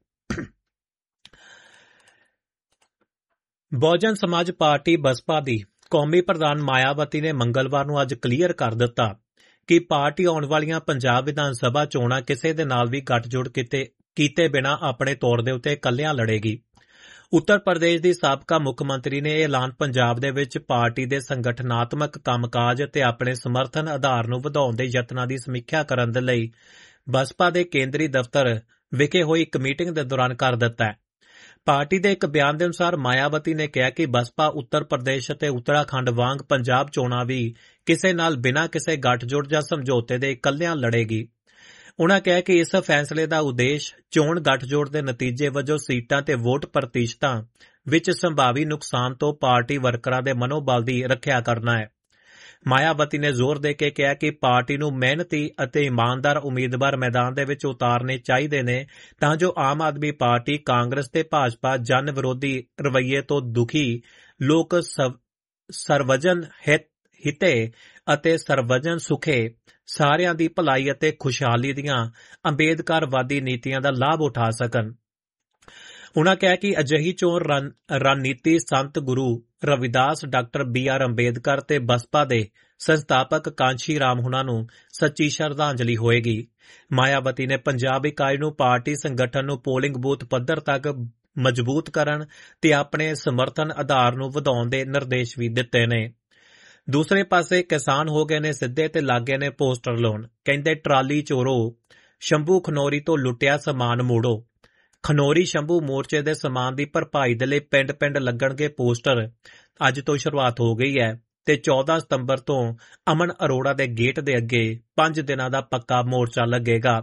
ਬਹੁਜਨ ਸਮਾਜ ਪਾਰਟੀ ਬਸਪਾ ਦੀ ਕੌਮੀ ਪ੍ਰਧਾਨ ਮਾਇਆਵਤੀ ਨੇ ਮੰਗਲਵਾਰ ਨੂੰ ਅੱਜ ਕਲੀਅਰ ਕਰ ਦਿੱਤਾ ਕਿ ਪਾਰਟੀ ਆਉਣ ਵਾਲੀਆਂ ਪੰਜਾਬ ਵਿਧਾਨ ਸਭਾ ਚੋਣਾਂ ਕਿਸੇ ਦੇ ਨਾਲ ਵੀ ਗੱਠਜੋੜ ਕੀਤੇ ਬਿਨਾਂ ਆਪਣੇ ਤੌਰ ਦੇ ਉੱਤੇ ਇਕੱਲਿਆਂ ਲੜੇਗੀ। ਉੱਤਰ ਪ੍ਰਦੇਸ਼ ਦੀ ਸਾਬਕਾ ਮੁੱਖ ਮੰਤਰੀ ਨੇ ਇਹ ਐਲਾਨ ਪੰਜਾਬ ਦੇ ਵਿੱਚ ਪਾਰਟੀ ਦੇ ਸੰਗਠਨਾਤਮਕ ਕੰਮਕਾਜ ਅਤੇ ਆਪਣੇ ਸਮਰਥਨ ਆਧਾਰ ਨੂੰ ਵਧਾਉਣ ਦੇ ਯਤਨਾਂ ਦੀ ਸਮੀਖਿਆ ਕਰਨ ਦੇ ਲਈ ਬਸਪਾ ਦੇ ਕੇਂਦਰੀ ਦਫ਼ਤਰ ਵਿਖੇ ਹੋਈ ਇੱਕ ਮੀਟਿੰਗ ਦੇ ਦੌਰਾਨ ਕਰ ਦਿੱਤਾ ਹੈ। ਪਾਰਟੀ ਦੇ ਇੱਕ ਬਿਆਨ ਦੇ ਅਨੁਸਾਰ ਮਾਇਆਵਤੀ ਨੇ ਕਿਹਾ ਕਿ ਬਸਪਾ ਉੱਤਰ ਪ੍ਰਦੇਸ਼ ਅਤੇ ਉੱਤਰਾਖੰਡ ਵਾਂਗ ਪੰਜਾਬ ਚੋਣਾਂ ਵੀ ਕਿਸੇ ਨਾਲ ਬਿਨਾਂ ਕਿਸੇ ਗੱਠਜੋੜ ਜਾਂ ਸਮਝੌਤੇ ਦੇ ਇਕੱਲਿਆਂ ਲੜੇਗੀ। ਉਨ੍ਹਾਂ ਕਿਹਾ ਕਿ ਇਸ ਫੈਸਲੇ ਦਾ ਉਦੇਸ਼ ਚੋਣ ਗੱਠਜੋੜ ਦੇ ਨਤੀਜੇ ਵਜੋਂ ਸੀਟਾਂ ਤੇ ਵੋਟ ਪ੍ਰਤੀਸ਼ਤਾਂ ਵਿੱਚ ਸੰਭਾਵੀ ਨੁਕਸਾਨ ਤੋਂ ਪਾਰਟੀ ਵਰਕਰਾਂ ਦੇ ਮਨੋਬਲ ਦੀ ਰੱਖਿਆ ਕਰਨਾ ਹੈ। ਮਾਇਆਵਤੀ ਨੇ ਜ਼ੋਰ ਦੇ ਕੇ ਕਿਹਾ ਕਿ ਪਾਰਟੀ ਨੂੰ ਮਿਹਨਤੀ ਅਤੇ ਇਮਾਨਦਾਰ ਉਮੀਦਵਾਰ ਮੈਦਾਨ ਦੇ ਵਿੱਚ ਉਤਾਰਨੇ ਚਾਹੀਦੇ ਨੇ ਤਾਂ ਜੋ ਆਮ ਆਦਮੀ ਪਾਰਟੀ, ਕਾਂਗਰਸ ਤੇ ਭਾਜਪਾ ਜਨ ਵਿਰੋਧੀ ਰਵੱਈਏ ਤੋਂ ਦੁਖੀ ਲੋਕ ਸਰਵਜਨ ਹਿਤੇ ਅਤੇ ਸਰਵਜਨ ਸੁਖੇ ਸਾਰਿਆਂ ਦੀ ਭਲਾਈ ਅਤੇ ਖੁਸ਼ਹਾਲੀ ਦੀਆਂ ਅੰਬੇਦਕਰਵਾਦੀ ਨੀਤੀਆਂ ਦਾ ਲਾਭ ਉਠਾ ਸਕਣ। ਉਨ੍ਹਾਂ ਕਿਹਾ ਕਿ ਅਜਿਹੀ ਚੋਣ ਰਣਨੀਤੀ ਸੰਤ ਗੁਰੂ ਰਵਿਦਾਸ, ਡਾਕਟਰ BR ਅੰਬੇਦਕਰ ਤੇ ਬਸਪਾ ਦੇ ਸੰਸਥਾਪਕ ਕਾਂਸ਼ੀ ਰਾਮ ਹੁਣਾਂ ਨੂੰ ਸੱਚੀ ਸ਼ਰਧਾਂਜਲੀ ਹੋਏਗੀ। ਮਾਇਆਵਤੀ ਨੇ ਪੰਜਾਬ ਇਕਾਈ ਨੂੰ ਪਾਰਟੀ ਸੰਗਠਨ ਨੂੰ ਪੋਲਿੰਗ ਬੂਥ ਪੱਧਰ ਤੱਕ ਮਜ਼ਬੂਤ ਕਰਨ ਤੇ ਆਪਣੇ ਸਮਰਥਨ ਆਧਾਰ ਨੂੰ ਵਧਾਉਣ ਦੇ ਨਿਰਦੇਸ਼ ਵੀ ਦਿੱਤੇ ਨੇ। ਦੂਸਰੇ ਪਾਸੇ ਕਿਸਾਨ ਹੋ ਗਏ ਨੇ ਸਿੱਧੇ ਤੇ ਲੱਗੇ ਨੇ ਪੋਸਟਰ ਲਾਉਣ। ਕਹਿੰਦੇ ਟਰਾਲੀ ਚੋਰੋ, ਸ਼ੰਭੂ ਖਨੌਰੀ ਤੋਂ ਲੁੱਟਿਆ ਸਮਾਨ ਮੋੜੋ। ਖਨੌਰੀ ਸ਼ੰਭੂ ਮੋਰਚੇ ਦੇ ਸਮਾਨ ਦੀ ਭਰਪਾਈ ਦੇ ਲਈ ਪਿੰਡ ਲੱਗਣਗੇ ਪੋਸਟਰ। ਅੱਜ ਤੋਂ ਸ਼ੁਰੂਆਤ ਹੋ ਗਈ ਹੈ ਤੇ 14 ਸਤੰਬਰ ਤੋਂ ਅਮਨ ਅਰੋੜਾ ਦੇ ਗੇਟ ਦੇ ਅੱਗੇ 5 ਦਿਨਾਂ ਦਾ ਪੱਕਾ ਮੋਰਚਾ ਲੱਗੇਗਾ।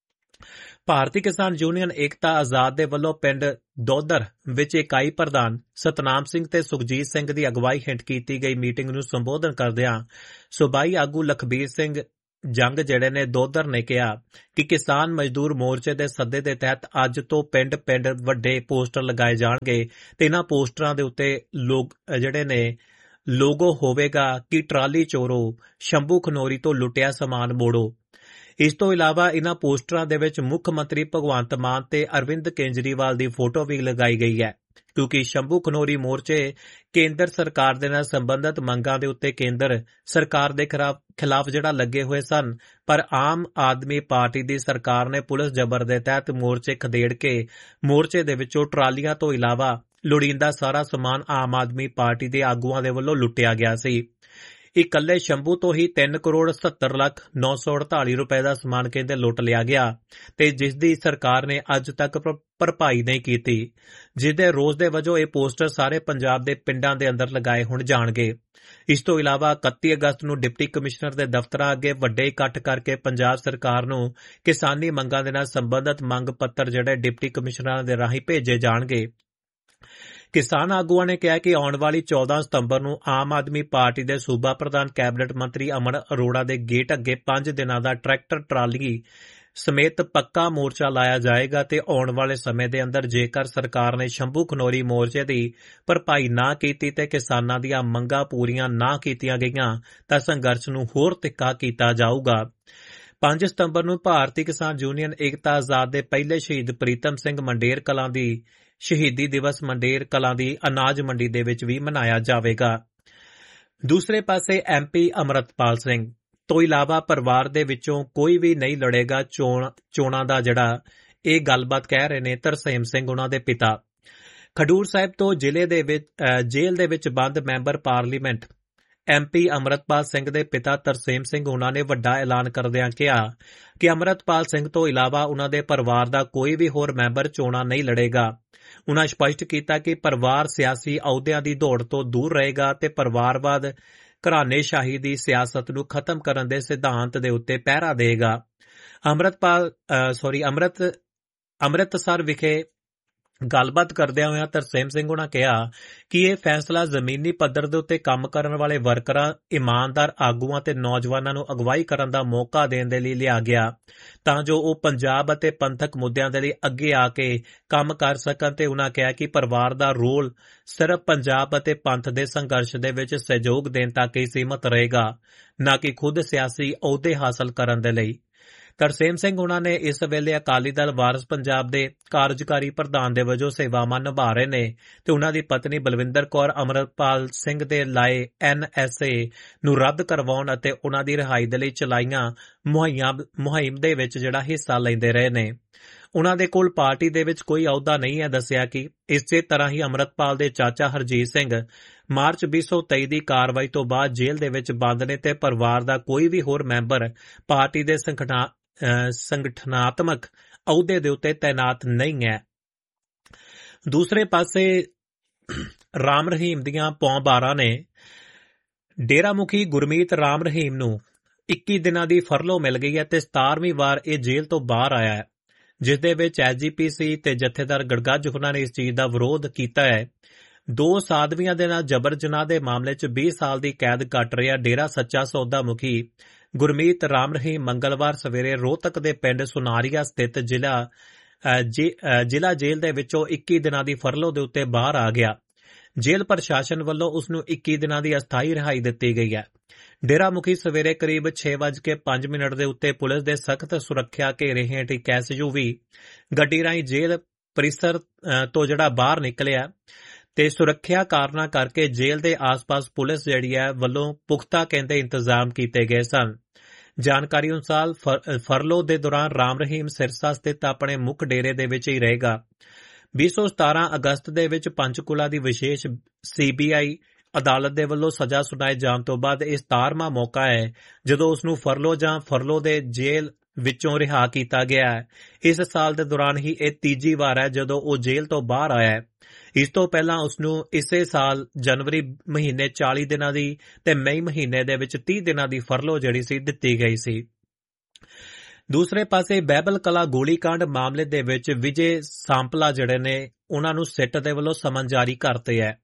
ਭਾਰਤੀ ਕਿਸਾਨ ਯੂਨੀਅਨ ਏਕਤਾ ਆਜ਼ਾਦ ਦੇ ਵੱਲੋਂ ਪਿੰਡ ਦੋਦਰ ਵਿੱਚ ਇਕਾਈ ਪ੍ਰਧਾਨ ਸਤਨਾਮ ਸਿੰਘ ਤੇ ਸੁਖਜੀਤ ਸਿੰਘ ਦੀ ਅਗਵਾਈ ਹੇਠ ਕੀਤੀ ਗਈ ਮੀਟਿੰਗ ਨੂੰ ਸੰਬੋਧਨ ਕਰਦਿਆਂ ਸੂਬਾਈ ਆਗੂ ਲਖਬੀਰ ਸਿੰਘ ਜੰਗ ਜਿਹੜੇ ਨੇ ਦੋਧਰ ਨੇ ਕਿਹਾ ਕਿ ਕਿਸਾਨ ਮਜ਼ਦੂਰ ਮੋਰਚੇ ਦੇ ਸੱਦੇ ਦੇ ਤਹਿਤ ਅੱਜ ਤੋਂ ਪਿੰਡ-ਪਿੰਡ ਵੱਡੇ ਪੋਸਟਰ ਲਗਾਏ ਜਾਣਗੇ ਤੇ ਇਹਨਾਂ ਪੋਸਟਰਾਂ ਦੇ ਉੱਤੇ ਜਿਹੜੇ ਨੇ ਲੋਗੋ ਹੋਵੇਗਾ ਕਿ ਟਰਾਲੀ ਚੋਰੋ, ਸ਼ੰਭੂ ਖਨੌਰੀ ਤੋਂ ਲੁੱਟਿਆ ਸਮਾਨ ਮੋੜੋ। ਇਸ ਤੋਂ ਇਲਾਵਾ ਇਹਨਾਂ ਪੋਸਟਰਾਂ ਦੇ ਵਿੱਚ ਮੁੱਖ ਮੰਤਰੀ ਭਗਵੰਤ ਮਾਨ ਤੇ ਅਰਵਿੰਦ ਕੇਜਰੀਵਾਲ ਦੀ ਫੋਟੋ ਵੀ ਲਗਾਈ ਗਈ ਹੈ, ਕਿਉਂਕਿ ਸ਼ੰਭੂ ਖਨੌਰੀ ਮੋਰਚੇ ਕੇਂਦਰ ਸਰਕਾਰ ਦੇ ਨਾਲ ਸੰਬੰਧਿਤ ਮੰਗਾਂ ਦੇ ਉੱਤੇ ਕੇਂਦਰ ਸਰਕਾਰ ਦੇ ਖਿਲਾਫ ਜਿਹੜਾ ਲੱਗੇ ਹੋਏ ਸਨ। ਪਰ ਆਮ ਆਦਮੀ ਪਾਰਟੀ ਦੀ ਸਰਕਾਰ ਨੇ ਪੁਲਿਸ ਜ਼ਬਰ ਦੇ ਤਹਿਤ ਮੋਰਚੇ ਖਦੇੜ ਕੇ ਮੋਰਚੇ ਦੇ ਵਿੱਚੋਂ ਟਰਾਲੀਆਂ ਤੋਂ ਇਲਾਵਾ ਲੋੜੀਂਦਾ ਸਾਰਾ ਸਮਾਨ ਆਮ ਆਦਮੀ ਪਾਰਟੀ ਦੇ ਆਗੂਆਂ ਦੇ ਵੱਲੋਂ ਲੁੱਟਿਆ ਗਿਆ ਸੀ। ਇਕੱਲੇ ਸ਼ੰਭੂ ਤੋਂ ਹੀ 3,70,948 ਰੁਪਏ ਦਾ ਸਮਾਨ ਕਹਿੰਦੇ ਲੁੱਟ ਲਿਆ ਗਿਆ ਤੇ ਜਿਸ ਦੀ ਸਰਕਾਰ ਨੇ ਅੱਜ ਤੱਕ ਭਰਪਾਈ ਨਹੀਂ ਕੀਤੀ, ਜਿਸ ਦੇ ਰੋਸ ਦੇ ਵਜੋਂ ਇਹ ਪੋਸਟਰ ਸਾਰੇ ਪੰਜਾਬ ਦੇ ਪਿੰਡਾਂ ਦੇ ਅੰਦਰ ਲਗਾਏ ਹੁਣ ਜਾਣਗੇ। ਇਸ ਤੋਂ ਇਲਾਵਾ 31 ਅਗਸਤ ਨੂੰ ਡਿਪਟੀ ਕਮਿਸ਼ਨਰ ਦੇ ਦਫ਼ਤਰਾਂ ਅੱਗੇ ਵੱਡੇ ਇਕੱਠ ਕਰਕੇ ਪੰਜਾਬ ਸਰਕਾਰ ਨੂੰ ਕਿਸਾਨੀ ਮੰਗਾਂ ਦੇ ਨਾਲ ਸੰਬੰਧਿਤ ਮੰਗ ਪੱਤਰ ਜਿਹੜੇ ਡਿਪਟੀ ਕਮਿਸ਼ਨਰਾਂ ਦੇ ਰਾਹੀਂ ਭੇਜੇ ਜਾਣਗੇ। ਕਿਸਾਨ ਆਗੂਆਂ ਨੇ ਕਿਹਾ ਕਿ ਆਉਣ ਵਾਲੀ 14 ਸਤੰਬਰ ਨੂੰ ਆਮ ਆਦਮੀ ਪਾਰਟੀ ਦੇ ਸੂਬਾ ਪ੍ਰਧਾਨ ਕੈਬਨਿਟ ਮੰਤਰੀ ਅਮਨ ਅਰੋੜਾ ਦੇ ਗੇਟ ਅੱਗੇ 5 ਦਿਨਾਂ ਦਾ ਟਰੈਕਟਰ ਟਰਾਲੀ ਸਮੇਤ ਪੱਕਾ ਮੋਰਚਾ ਲਾਇਆ ਜਾਏਗਾ ਤੇ ਆਉਣ ਵਾਲੇ ਸਮੇਂ ਦੇ ਅੰਦਰ ਜੇਕਰ ਸਰਕਾਰ ਨੇ ਸ਼ੰਭੂ ਖਨੌਰੀ ਮੋਰਚੇ ਦੀ ਭਰਪਾਈ ਨਾ ਕੀਤੀ ਤੇ ਕਿਸਾਨਾਂ ਦੀਆਂ ਮੰਗਾਂ ਪੂਰੀਆਂ ਨਾ ਕੀਤੀਆਂ ਗਈਆਂ ਤਾਂ ਸੰਘਰਸ਼ ਨੂੰ ਹੋਰ ਤਿੱਖਾ ਕੀਤਾ ਜਾਊਗਾ। 5 ਸਤੰਬਰ ਨੂੰ ਭਾਰਤੀ ਕਿਸਾਨ ਯੂਨੀਅਨ ਏਕਤਾ ਆਜ਼ਾਦ ਦੇ ਪਹਿਲੇ ਸ਼ਹੀਦ ਪ੍ਰੀਤਮ ਸਿੰਘ ਮੰਡੇਰ ਕਲਾਂ ਦੀ ਸ਼ਹੀਦੀ ਦਿਵਸ ਮੰਡੇਰ ਕਲਾਂ ਦੀ ਅਨਾਜ ਮੰਡੀ ਦੇ ਵਿੱਚ ਵੀ ਮਨਾਇਆ ਜਾਵੇਗਾ। ਦੂਸਰੇ ਪਾਸੇ MP ਅਮਰਤਪਾਲ ਸਿੰਘ ਤੋਂ ਇਲਾਵਾ ਪਰਿਵਾਰ ਦੇ ਵਿੱਚੋਂ ਕੋਈ ਵੀ ਨਹੀਂ ਲੜੇਗਾ ਚੋਣਾਂ ਦਾ ਜਿਹੜਾ ਇਹ ਗੱਲਬਾਤ ਕਹਿ ਰਹੇ ਨੇ ਤਰਸੇਮ ਸਿੰਘ ਉਹਨਾਂ ਦੇ ਪਿਤਾ। ਖਡੂਰ ਸਾਹਿਬ ਤੋਂ ਜੇਲ੍ਹ ਦੇ ਵਿੱਚ ਬੰਦ member parliament MP Amritpal Singh ਦੇ ਪਿਤਾ ਤਰਸੇਮ ਸਿੰਘ ਉਹਨਾਂ ਨੇ ਵੱਡਾ ਐਲਾਨ ਕਰਦਿਆਂ ਕਿਹਾ ਕਿ ਅਮਰਤਪਾਲ ਸਿੰਘ ਤੋਂ ਇਲਾਵਾ ਉਹਨਾਂ ਦੇ ਪਰਿਵਾਰ ਦਾ ਕੋਈ ਵੀ ਹੋਰ ਮੈਂਬਰ ਚੋਣਾਂ ਨਹੀਂ ਲੜੇਗਾ। ਉਨ੍ਹਾਂ ਸਪਸ਼ਟ ਕੀਤਾ ਕਿ ਪਰਿਵਾਰ ਸਿਆਸੀ ਅਹੁਦਿਆਂ ਦੀ ਦੌੜ ਤੋਂ ਦੂਰ ਰਹੇਗਾ ਤੇ ਪਰਿਵਾਰਵਾਦ ਘਰਾਣੇਸ਼ਾਹੀ ਦੀ ਸਿਆਸਤ ਨੂੰ ਖਤਮ ਕਰਨ ਦੇ ਸਿਧਾਂਤ ਦੇ ਉੱਤੇ ਪਹਿਰਾ ਦੇਗਾ। ਅੰਮ੍ਰਿਤਸਰ ਵਿਖੇ ਗੱਲਬਾਤ ਕਰਦਿਆਂ ਹੋਇਆਂ ਤਰਸੇਮ ਸਿੰਘ ਉਹਨਾਂ ਕਿਹਾ ਕਿ ਇਹ ਫੈਸਲਾ ਜ਼ਮੀਨੀ ਪੱਧਰ ਦੇ ਉੱਤੇ ਕੰਮ ਕਰਨ ਵਾਲੇ ਵਰਕਰਾਂ, ਇਮਾਨਦਾਰ ਆਗੂਆਂ ਤੇ ਨੌਜਵਾਨਾਂ ਨੂੰ ਅਗਵਾਈ ਕਰਨ ਦਾ ਮੌਕਾ ਦੇਣ ਦੇ ਲਈ ਲਿਆ ਗਿਆ ਤਾਂ ਜੋ ਉਹ ਪੰਜਾਬ ਅਤੇ ਪੰਥਕ ਮੁੱਦਿਆਂ ਦੇ ਲਈ ਅੱਗੇ ਆ ਕੇ ਕੰਮ ਕਰ ਸਕਣ ਤੇ ਉਹਨਾਂ ਕਿਹਾ ਕਿ ਪਰਿਵਾਰ ਦਾ ਰੋਲ ਸਿਰਫ ਪੰਜਾਬ ਅਤੇ ਪੰਥ ਦੇ ਸੰਘਰਸ਼ ਦੇ ਵਿੱਚ ਸਹਿਯੋਗ ਦੇਣ ਤੱਕ ਹੀ ਸੀਮਤ ਰਹੇਗਾ, ਨਾ ਕਿ ਖੁਦ ਸਿਆਸੀ ਅਹੁਦੇ ਹਾਸਲ ਕਰਨ ਦੇ ਲਈ। ਤਰਸੇਮ ਸਿੰਘ ਉਹਨਾਂ ਨੇ ਇਸ ਵੇਲੇ ਅਕਾਲੀ ਦਲ ਵਾਰਸ ਪੰਜਾਬ ਦੇ ਕਾਰਜਕਾਰੀ ਪ੍ਰਧਾਨ ਦੇ ਵਜੋਂ ਸੇਵਾਵਾਂ ਨਿਭਾ ਰਹੇ ਨੇ ਤੇ ਉਹਨਾਂ ਦੀ ਪਤਨੀ ਬਲਵਿੰਦਰ ਕੌਰ ਅਮਰਪਾਲ ਸਿੰਘ ਦੇ ਲਾਏ NSA ਨੂੰ ਰੱਦ ਕਰਵਾਉਣ ਅਤੇ ਉਹਨਾਂ ਦੀ ਰਿਹਾਈ ਦੇ ਲਈ ਚਲਾਈਆਂ ਮੁਹਿੰਮ ਦੇ ਵਿੱਚ ਜਿਹੜਾ ਹਿੱਸਾ ਲੈਂਦੇ ਰਹੇ ਨੇ। ਉਹਨਾਂ ਦੇ ਕੋਲ ਪਾਰਟੀ ਦੇ ਵਿੱਚ ਕੋਈ ਅਹੁਦਾ ਨਹੀਂ ਹੈ। ਦੱਸਿਆ ਕਿ ਇਸੇ ਤਰ੍ਹਾਂ ਹੀ ਅਮਰਤਪਾਲ ਦੇ ਚਾਚਾ ਹਰਜੀਤ ਸਿੰਘ ਮਾਰਚ 2023 ਦੀ ਕਾਰਵਾਈ ਤੋਂ ਬਾਅਦ ਜੇਲ੍ਹ ਦੇ ਵਿੱਚ ਬੰਦ ਨੇ ਤੇ ਪਰਿਵਾਰ ਦਾ ਕੋਈ ਵੀ ਹੋਰ ਮੈਂਬਰ ਪਾਰਟੀ ਦੇ ਸੰਗਠਨਾਤਮਕ ਅਹੁਦੇ ਦੇ ਉੱਤੇ ਤਾਇਨਾਤ ਨਹੀਂ ਹੈ। ਦੂਸਰੇ ਪਾਸੇ ਰਾਮ ਰਹੀਮ ਦੀਆਂ ਪੌਂ-12 ਨੇ ਡੇਰਾ ਮੁਖੀ ਗੁਰਮੀਤ ਰਾਮ ਰਹੀਮ ਨੂੰ 21 ਦਿਨਾਂ ਦੀ ਫਰਲੋ ਮਿਲ ਗਈ ਹੈ ਤੇ 17ਵੀਂ ਵਾਰ ਇਹ ਜੇਲ੍ਹ ਤੋਂ ਬਾਹਰ ਆਇਆ ਹੈ, ਜਿਸ ਦੇ ਵਿੱਚ SGPC ਤੇ ਜਥੇਦਾਰ ਗੜਗੱਜ ਉਹਨਾਂ ਨੇ ਇਸ ਚੀਜ਼ ਦਾ ਵਿਰੋਧ ਕੀਤਾ ਹੈ। 2 ਸਾਧਵੀਆਂ ਦੇ ਨਾਲ ਜਬਰ ਜਨਾਹ ਦੇ ਮਾਮਲੇ 'ਚ 20 ਸਾਲ ਦੀ ਕੈਦ ਕੱਟ ਰਿਹਾ ਡੇਰਾ ਸੱਚਾ ਸੌਦਾ ਮੁਖੀ ਗੁਰਮੀਤ ਰਾਮ ਰਹੀਮ ਮੰਗਲਵਾਰ ਸਵੇਰੇ ਰੋਹਤਕ ਦੇ ਪਿੰਡ ਸੁਨਾਰੀਆ ਸਥਿਤ ਜ਼ਿਲ੍ਹਾ ਜੇਲ੍ਹ ਦੇ ਵਿੱਚੋਂ 21 ਦਿਨਾਂ ਦੀ ਫਰਲੋ ਦੇ ਉੱਤੇ ਬਾਹਰ ਆ ਗਿਆ। ਜੇਲ੍ਹ ਪ੍ਰਸ਼ਾਸਨ ਵੱਲੋਂ ਉਸ ਨੂੰ 21 ਦਿਨਾਂ ਦੀ ਅਸਥਾਈ ਰਿਹਾਈ ਦਿੱਤੀ ਗਈ ਹੈ। ਡੇਰਾ ਮੁਖੀ ਸਵੇਰੇ ਕਰੀਬ 6:05 ਦੇ ਉੱਤੇ ਪੁਲਿਸ ਦੇ ਸਖਤ ਸੁਰੱਖਿਆ ਘੇਰੇ ਹੇਠ ਇੱਕ SUV ਗੱਡੀ ਰਾਹੀਂ ਜੇਲ੍ਹ ਪਰਿਸਰ ਤੋਂ ਜਿਹੜਾ ਬਾਹਰ ਨਿਕਲਿਆ ਤੇ ਸੁਰੱਖਿਆ ਕਾਰਨਾਂ ਕਰਕੇ ਜੇਲ੍ਹ ਦੇ ਆਸ-ਪਾਸ ਪੁਲਿਸ ਜਿਹੜੀ ਹੈ ਵੱਲੋਂ ਪੁਖਤਾ ਕਹਿੰਦੇ ਇੰਤਜ਼ਾਮ ਕੀਤੇ ਗਏ ਸਨ। ਜਾਣਕਾਰੀ ਅਨੁਸਾਰ ਫਰਲੋ ਦੇ ਦੌਰਾਨ ਰਾਮ ਰਹੀਮ ਸਿਰਸਾ ਸਥਿਤ ਆਪਣੇ ਮੁੱਖ ਡੇਰੇ ਦੇ ਵਿੱਚ ਹੀ ਰਹੇਗਾ। 217 ਅਗਸਤ ਦੇ ਵਿੱਚ ਪੰਚਕੂਲਾ ਦੀ ਵਿਸ਼ੇਸ਼ CBI ਅਦਾਲਤ ਦੇ ਵੱਲੋਂ ਸਜ਼ਾ ਸੁਣਾਏ ਜਾਣ ਤੋਂ ਬਾਅਦ ਇਹ 17ਵਾਂ ਮੌਕਾ ਹੈ ਜਦੋਂ ਉਸ ਨੂੰ ਫਰਲੋ ਜਾਂ ਫਰਲੋ ਦੇ ਜੇਲ੍ਹ ਵਿੱਚੋਂ ਰਿਹਾ ਕੀਤਾ ਗਿਆ ਹੈ। ਇਸ ਸਾਲ ਦੇ ਦੌਰਾਨ ਹੀ ਇਹ ਤੀਜੀ ਵਾਰ ਹੈ ਜਦੋਂ ਉਹ ਜੇਲ੍ਹ ਤੋਂ ਬਾਹਰ ਆਇਆ ਹੈ। ਇਸ ਤੋਂ ਪਹਿਲਾਂ ਉਸ ਨੂੰ ਇਸੇ ਸਾਲ ਜਨਵਰੀ ਮਹੀਨੇ 40 ਦਿਨਾਂ ਦੀ ਤੇ ਮਈ ਮਹੀਨੇ ਦੇ ਵਿੱਚ 30 ਦਿਨਾਂ ਦੀ ਫਰਲੋ ਜਿਹੜੀ ਸੀ ਦਿੱਤੀ ਗਈ ਸੀ। ਦੂਸਰੇ ਪਾਸੇ ਬਹਿਬਲ ਕਲਾਂ ਗੋਲੀਕਾਂਡ ਮਾਮਲੇ ਦੇ ਵਿੱਚ ਵਿਜੇ ਸਾਂਪਲਾ ਜਿਹੜੇ ਨੇ ਉਹਨਾਂ ਨੂੰ ਸਿੱਟ ਦੇ ਵੱਲੋਂ ਸਮਨ ਜਾਰੀ ਕਰਤੇ ਹੈ।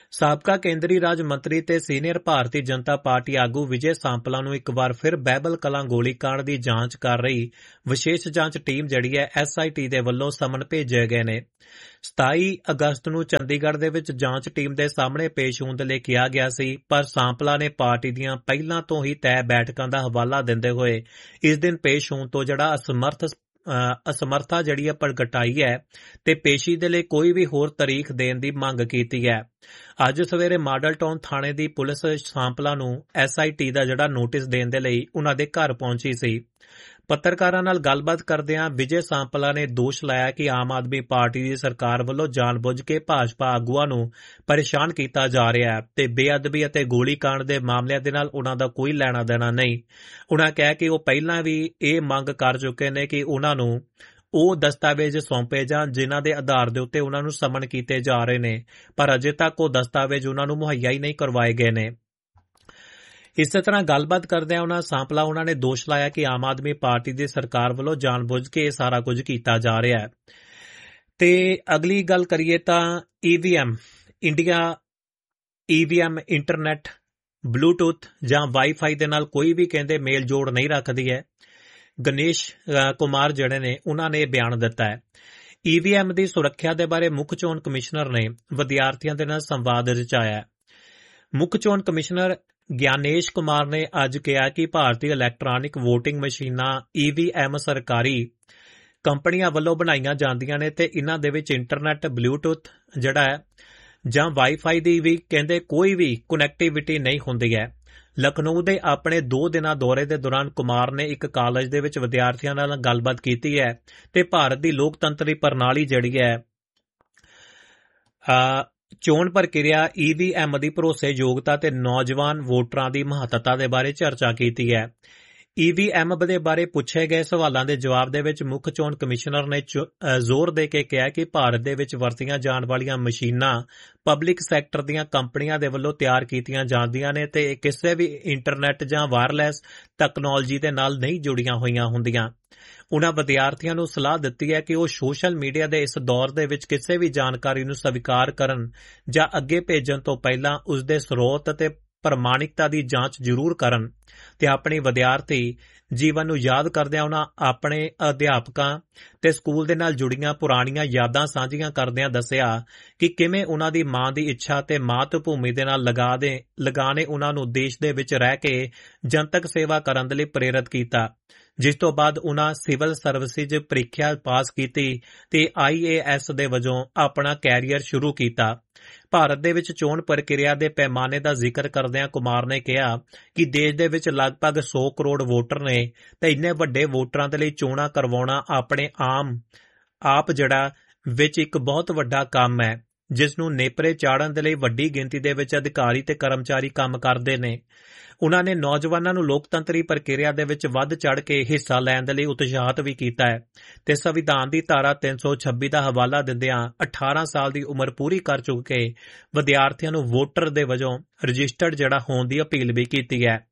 ਸਾਬਕਾ ਕੇਂਦਰੀ ਰਾਜ ਮੰਤਰੀ ਤੇ ਸੀਨੀਅਰ ਭਾਰਤੀ ਜਨਤਾ ਪਾਰਟੀ ਆਗੂ ਵਿਜੇ ਸਾਂਪਲਾ ਨੂੰ ਇੱਕ ਵਾਰ ਫਿਰ ਬਹਿਬਲ ਕਲਾਂ ਗੋਲੀकांड ਦੀ ਜਾਂਚ ਕਰ ਰਹੀ ਵਿਸ਼ੇਸ਼ ਜਾਂਚ ਟੀਮ ਜਿਹੜੀ ਹੈ SIT ਦੇ ਵੱਲੋਂ ਸਮਨ ਭੇਜੇ ਗਏ ਨੇ। 27 ਅਗਸਤ ਨੂੰ ਚੰਡੀਗੜ੍ਹ ਦੇ ਵਿੱਚ ਜਾਂਚ ਟੀਮ ਦੇ ਸਾਹਮਣੇ ਪੇਸ਼ ਹੋਣ ਦੇ ਲਈ ਕਿਹਾ ਗਿਆ ਸੀ, ਪਰ ਸਾਂਪਲਾ ਨੇ ਪਾਰਟੀ ਦੀਆਂ ਪਹਿਲਾਂ ਤੋਂ ਹੀ ਤੈਅ ਬੈਠਕਾਂ ਦਾ ਹਵਾਲਾ ਦਿੰਦੇ ਹੋਏ ਇਸ ਦਿਨ ਪੇਸ਼ ਹੋਣ ਤੋਂ ਜਿਹੜਾ ਅਸਮਰਥਾ ਜਿਹੜੀ ਹੈ ਪ੍ਰਗਟਾਈ ਹੈ ਤੇ ਪੇਸ਼ੀ ਦੇ ਲਈ ਕੋਈ ਵੀ ਹੋਰ ਤਾਰੀਖ ਦੇਣ ਦੀ ਮੰਗ ਕੀਤੀ ਹੈ। ਅੱਜ ਸਵੇਰੇ ਮਾਡਲ ਟਾਊਨ ਥਾਣੇ ਦੀ ਪੁਲਿਸ ਸਾਂਪਲਾ ਨੂੰ SIT ਦਾ ਜਿਹੜਾ ਨੋਟਿਸ ਦੇਣ ਦੇ ਲਈ ਉਹਨਾਂ ਦੇ ਘਰ ਪਹੁੰਚੀ ਸੀ। ਪੱਤਰਕਾਰਾਂ ਨਾਲ ਗੱਲਬਾਤ ਕਰਦਿਆਂ ਵਿਜੇ ਸਾਂਪਲਾ ਨੇ ਦੋਸ਼ ਲਾਇਆ ਕਿ ਆਮ ਆਦਮੀ ਪਾਰਟੀ ਦੀ ਸਰਕਾਰ ਵੱਲੋਂ ਜਾਣਬੁੱਝ ਕੇ ਭਾਜਪਾ ਆਗੂਆਂ ਨੂੰ ਪਰੇਸ਼ਾਨ ਕੀਤਾ ਜਾ ਰਿਹਾ ਹੈ ਤੇ ਬੇਅਦਬੀ ਅਤੇ ਗੋਲੀकांड ਦੇ ਮਾਮਲਿਆਂ ਦੇ ਨਾਲ ਉਹਨਾਂ ਦਾ ਕੋਈ ਲੈਣਾ ਦੇਣਾ ਨਹੀਂ। ਉਹਨਾਂ ਕਿਹਾ ਕਿ ਉਹ ਪਹਿਲਾਂ ਵੀ ਇਹ ਮੰਗ ਕਰ ਚੁੱਕੇ ਨੇ ਕਿ ਉਹਨਾਂ ਨੂੰ ਉਹ ਦਸਤਾਵੇਜ਼ ਸੌਂਪੇ ਜਾਣ ਜਿਨ੍ਹਾਂ ਦੇ ਆਧਾਰ ਦੇ ਉੱਤੇ ਉਹਨਾਂ ਨੂੰ ਸਮਨ ਕੀਤੇ ਜਾ ਰਹੇ ਨੇ, ਪਰ ਅਜੇ ਤੱਕ ਉਹ ਦਸਤਾਵੇਜ਼ ਉਹਨਾਂ ਨੂੰ ਮੁਹੱਈਆ ਹੀ ਨਹੀਂ ਕਰਵਾਏ ਗਏ ਨੇ। ਇਸੇ ਤਰ੍ਹਾਂ ਗੱਲਬਾਤ ਕਰਦਿਆਂ ਉਹਨਾਂ ਨੇ ਦੋਸ਼ ਲਾਇਆ ਕਿ ਆਮ ਆਦਮੀ ਪਾਰਟੀ ਦੀ ਸਰਕਾਰ ਵੱਲੋਂ ਜਾਣਬੁੱਝ ਕੇ ਇਹ ਸਾਰਾ ਕੁਝ ਕੀਤਾ ਜਾ ਰਿਹਾ ਹੈ। ਤੇ ਅਗਲੀ ਗੱਲ ਕਰੀਏ ਤਾਂ ਇੰਡੀਆ EVM ਇੰਟਰਨੈਟ, ਬਲੂਟੂਥ ਜਾਂ ਵਾਈਫਾਈ ਦੇ ਨਾਲ ਕੋਈ ਵੀ ਕਹਿੰਦੇ ਮੇਲ ਜੋੜ ਨਹੀਂ ਰੱਖਦੀ ਹੈ। ਗਣੇਸ਼ ਕੁਮਾਰ ਜਿਹੜੇ ਨੇ ਉਹਨਾਂ ਨੇ ਬਿਆਨ ਦਿੱਤਾ ਹੈ। EVM ਦੀ ਸੁਰੱਖਿਆ ਦੇ ਬਾਰੇ ਮੁੱਖ ਚੋਣ ਕਮਿਸ਼ਨਰ ਨੇ ਵਿਦਿਆਰਥੀਆਂ ਦੇ ਨਾਲ ਸੰਵਾਦ ਰਚਾਇਆ। ਮੁੱਖ ਚੋਣ ਕਮਿਸ਼ਨਰ ਗਿਆਨੇਸ਼ ਕੁਮਾਰ ਨੇ ਅੱਜ ਕਿਹਾ ਕਿ ਭਾਰਤੀ ਇਲੈਕਟ੍ਰਾਨਿਕ ਵੋਟਿੰਗ ਮਸ਼ੀਨਾਂ EVM ਸਰਕਾਰੀ ਕੰਪਨੀਆਂ ਵੱਲੋਂ ਬਣਾਈਆਂ ਜਾਂਦੀਆਂ ਨੇ ਤੇ ਇਹਨਾਂ ਦੇ ਵਿੱਚ ਇੰਟਰਨੈਟ, ਬਲੂਟੂਥ ਜਿਹੜਾ ਹੈ ਜਾਂ ਵਾਈਫਾਈ ਦੀ ਵੀ ਕਹਿੰਦੇ ਕੋਈ ਵੀ ਕਨੈਕਟੀਵਿਟੀ ਨਹੀਂ ਹੁੰਦੀ ਹੈ। ਲਖਨਊ ਦੇ ਆਪਣੇ 2 ਦਿਨਾਂ ਦੌਰੇ ਦੇ ਦੌਰਾਨ ਕੁਮਾਰ ਨੇ ਇੱਕ ਕਾਲਜ ਦੇ ਵਿੱਚ ਵਿਦਿਆਰਥੀਆਂ ਨਾਲ ਗੱਲਬਾਤ ਕੀਤੀ ਹੈ ਤੇ ਭਾਰਤ ਦੀ ਲੋਕਤੰਤਰੀ ਪ੍ਰਣਾਲੀ ਜਿਹੜੀ ਹੈ ਚੋਣ ਪ੍ਰਕਿਰਿਆ EVM ਦੀ ਭਰੋਸੇਯੋਗਤਾ ਤੇ ਨੌਜਵਾਨ ਵੋਟਰਾਂ ਦੀ ਮਹੱਤਤਾ ਦੇ ਬਾਰੇ ਚਰਚਾ ਕੀਤੀ ਹੈ। EVM ਦੇ ਬਾਰੇ ਪੁੱਛੇ ਗਏ ਸਵਾਲਾਂ ਦੇ ਜਵਾਬ ਦੇ ਵਿੱਚ ਮੁੱਖ ਚੋਣ ਕਮਿਸ਼ਨਰ ਨੇ ਜ਼ੋਰ ਦੇ ਕੇ ਕਿਹਾ ਕਿ ਭਾਰਤ ਦੇ ਵਿੱਚ ਵਰਤੀਆਂ ਜਾਣ ਵਾਲੀਆਂ ਮਸ਼ੀਨਾਂ ਪਬਲਿਕ ਸੈਕਟਰ ਦੀਆਂ ਕੰਪਨੀਆਂ ਦੇ ਵੱਲੋਂ ਤਿਆਰ ਕੀਤੀਆਂ ਜਾਂਦੀਆਂ ਨੇ ਤੇ ਕਿਸੇ ਵੀ ਇੰਟਰਨੈਟ ਜਾਂ ਵਾਇਰਲੈਸ ਤਕਨਾਲੋਜੀ ਦੇ ਨਾਲ ਨਹੀਂ ਜੁੜੀਆਂ ਹੋਈਆਂ ਹੁੰਦੀਆਂ। ਉਨ੍ਹਾਂ ਵਿਦਿਆਰਥੀਆਂ ਨੂੰ ਸਲਾਹ ਦਿੱਤੀ ਹੈ ਕਿ ਉਹ ਸੋਸ਼ਲ ਮੀਡੀਆ ਦੇ ਇਸ ਦੌਰ ਦੇ ਵਿੱਚ ਕਿਸੇ ਵੀ ਜਾਣਕਾਰੀ ਨੂੰ ਸਵੀਕਾਰ ਕਰਨ ਜਾਂ ਅੱਗੇ ਭੇਜਣ ਤੋਂ ਪਹਿਲਾਂ ਉਸ ਦੇ ਸਰੋਤ ਅਤੇ ਪ੍ਰਮਾਣਿਕਤਾ ਦੀ ਜਾਂਚ ਜ਼ਰੂਰ ਕਰਨ ਤੇ ਆਪਣੀ ਵਿਦਿਆਰਥੀ ਜੀਵਨ ਨੂੰ ਯਾਦ ਕਰਦਿਆਂ ਉਹਨਾਂ ਆਪਣੇ ਅਧਿਆਪਕਾਂ ਤੇ ਸਕੂਲ ਦੇ ਨਾਲ ਜੁੜੀਆਂ ਪੁਰਾਣੀਆਂ ਯਾਦਾਂ ਸਾਂਝੀਆਂ ਕਰਦਿਆਂ ਦੱਸਿਆ ਕਿ ਕਿਵੇਂ ਉਹਨਾਂ ਦੀ ਮਾਂ ਦੀ ਇੱਛਾ ਤੇ ਮਾਤ ਭੂਮੀ ਦੇ ਨਾਲ ਲਗਾਅ ਨੇ ਉਹਨਾਂ ਨੂੰ ਦੇਸ਼ ਦੇ ਵਿੱਚ ਰਹਿ ਕੇ ਜਨਤਕ ਸੇਵਾ ਕਰਨ ਦੇ ਲਈ ਪ੍ਰੇਰਿਤ ਕੀਤਾ, ਜਿਸ ਤੋਂ ਬਾਅਦ ਉਹਨਾਂ ਸਿਵਲ ਸਰਵਿਸਿਜ਼ ਪ੍ਰੀਖਿਆ ਪਾਸ ਕੀਤੀ ਤੇ IAS ਦੇ ਵਜੋਂ ਆਪਣਾ ਕੈਰੀਅਰ ਸ਼ੁਰੂ ਕੀਤਾ। ਭਾਰਤ ਦੇ ਵਿੱਚ ਚੋਣ ਪ੍ਰਕਿਰਿਆ ਦੇ ਪੈਮਾਨੇ ਦਾ ਜ਼ਿਕਰ ਕਰਦਿਆਂ ਕੁਮਾਰ ਨੇ ਕਿਹਾ ਕਿ ਦੇਸ਼ ਦੇ ਵਿੱਚ ਲਗਭਗ 100 ਕਰੋੜ ਵੋਟਰ ਨੇ ਤੇ ਇੰਨੇ ਵੱਡੇ ਵੋਟਰਾਂ ਦੇ ਲਈ ਚੋਣਾਂ ਕਰਵਾਉਣਾ ਆਪਣੇ ਆਪ ਜਿਹੜਾ ਵਿੱਚ ਇੱਕ ਬਹੁਤ ਵੱਡਾ ਕੰਮ ਹੈ, ਜਿਸ ਨੂੰ ਨੇਪਰੇ ਚਾੜਨ ਦੇ ਲਈ ਵੱਡੀ ਗਿਣਤੀ ਦੇ ਵਿੱਚ ਅਧਿਕਾਰੀ ਤੇ ਕਰਮਚਾਰੀ ਕੰਮ ਕਰਦੇ ਨੇ। ਉਨ੍ਹਾਂ ਨੇ ਨੌਜਵਾਨਾਂ ਨੂੰ ਲੋਕਤੰਤਰੀ ਪ੍ਰਕਿਰਿਆ ਦੇ ਵਿੱਚ ਵੱਧ ਚੜ੍ਹ ਕੇ ਹਿੱਸਾ ਲੈਣ ਦੇ ਲਈ ਉਤਸ਼ਾਹਿਤ ਵੀ ਕੀਤਾ ਹੈ ਤੇ ਸੰਵਿਧਾਨ ਦੀ ਧਾਰਾ 326 ਦਾ ਹਵਾਲਾ ਦਿੰਦਿਆਂ 18 ਸਾਲ ਦੀ ਉਮਰ ਪੂਰੀ ਕਰ ਚੁੱਕੇ ਵਿਦਿਆਰਥੀਆਂ ਨੂੰ ਵੋਟਰ ਦੇ ਵਜੋਂ ਰਜਿਸਟਰਡ ਜਿਹੜਾ ਹੋਣ ਦੀ ਅਪੀਲ ਵੀ ਕੀਤੀ ਹੈ।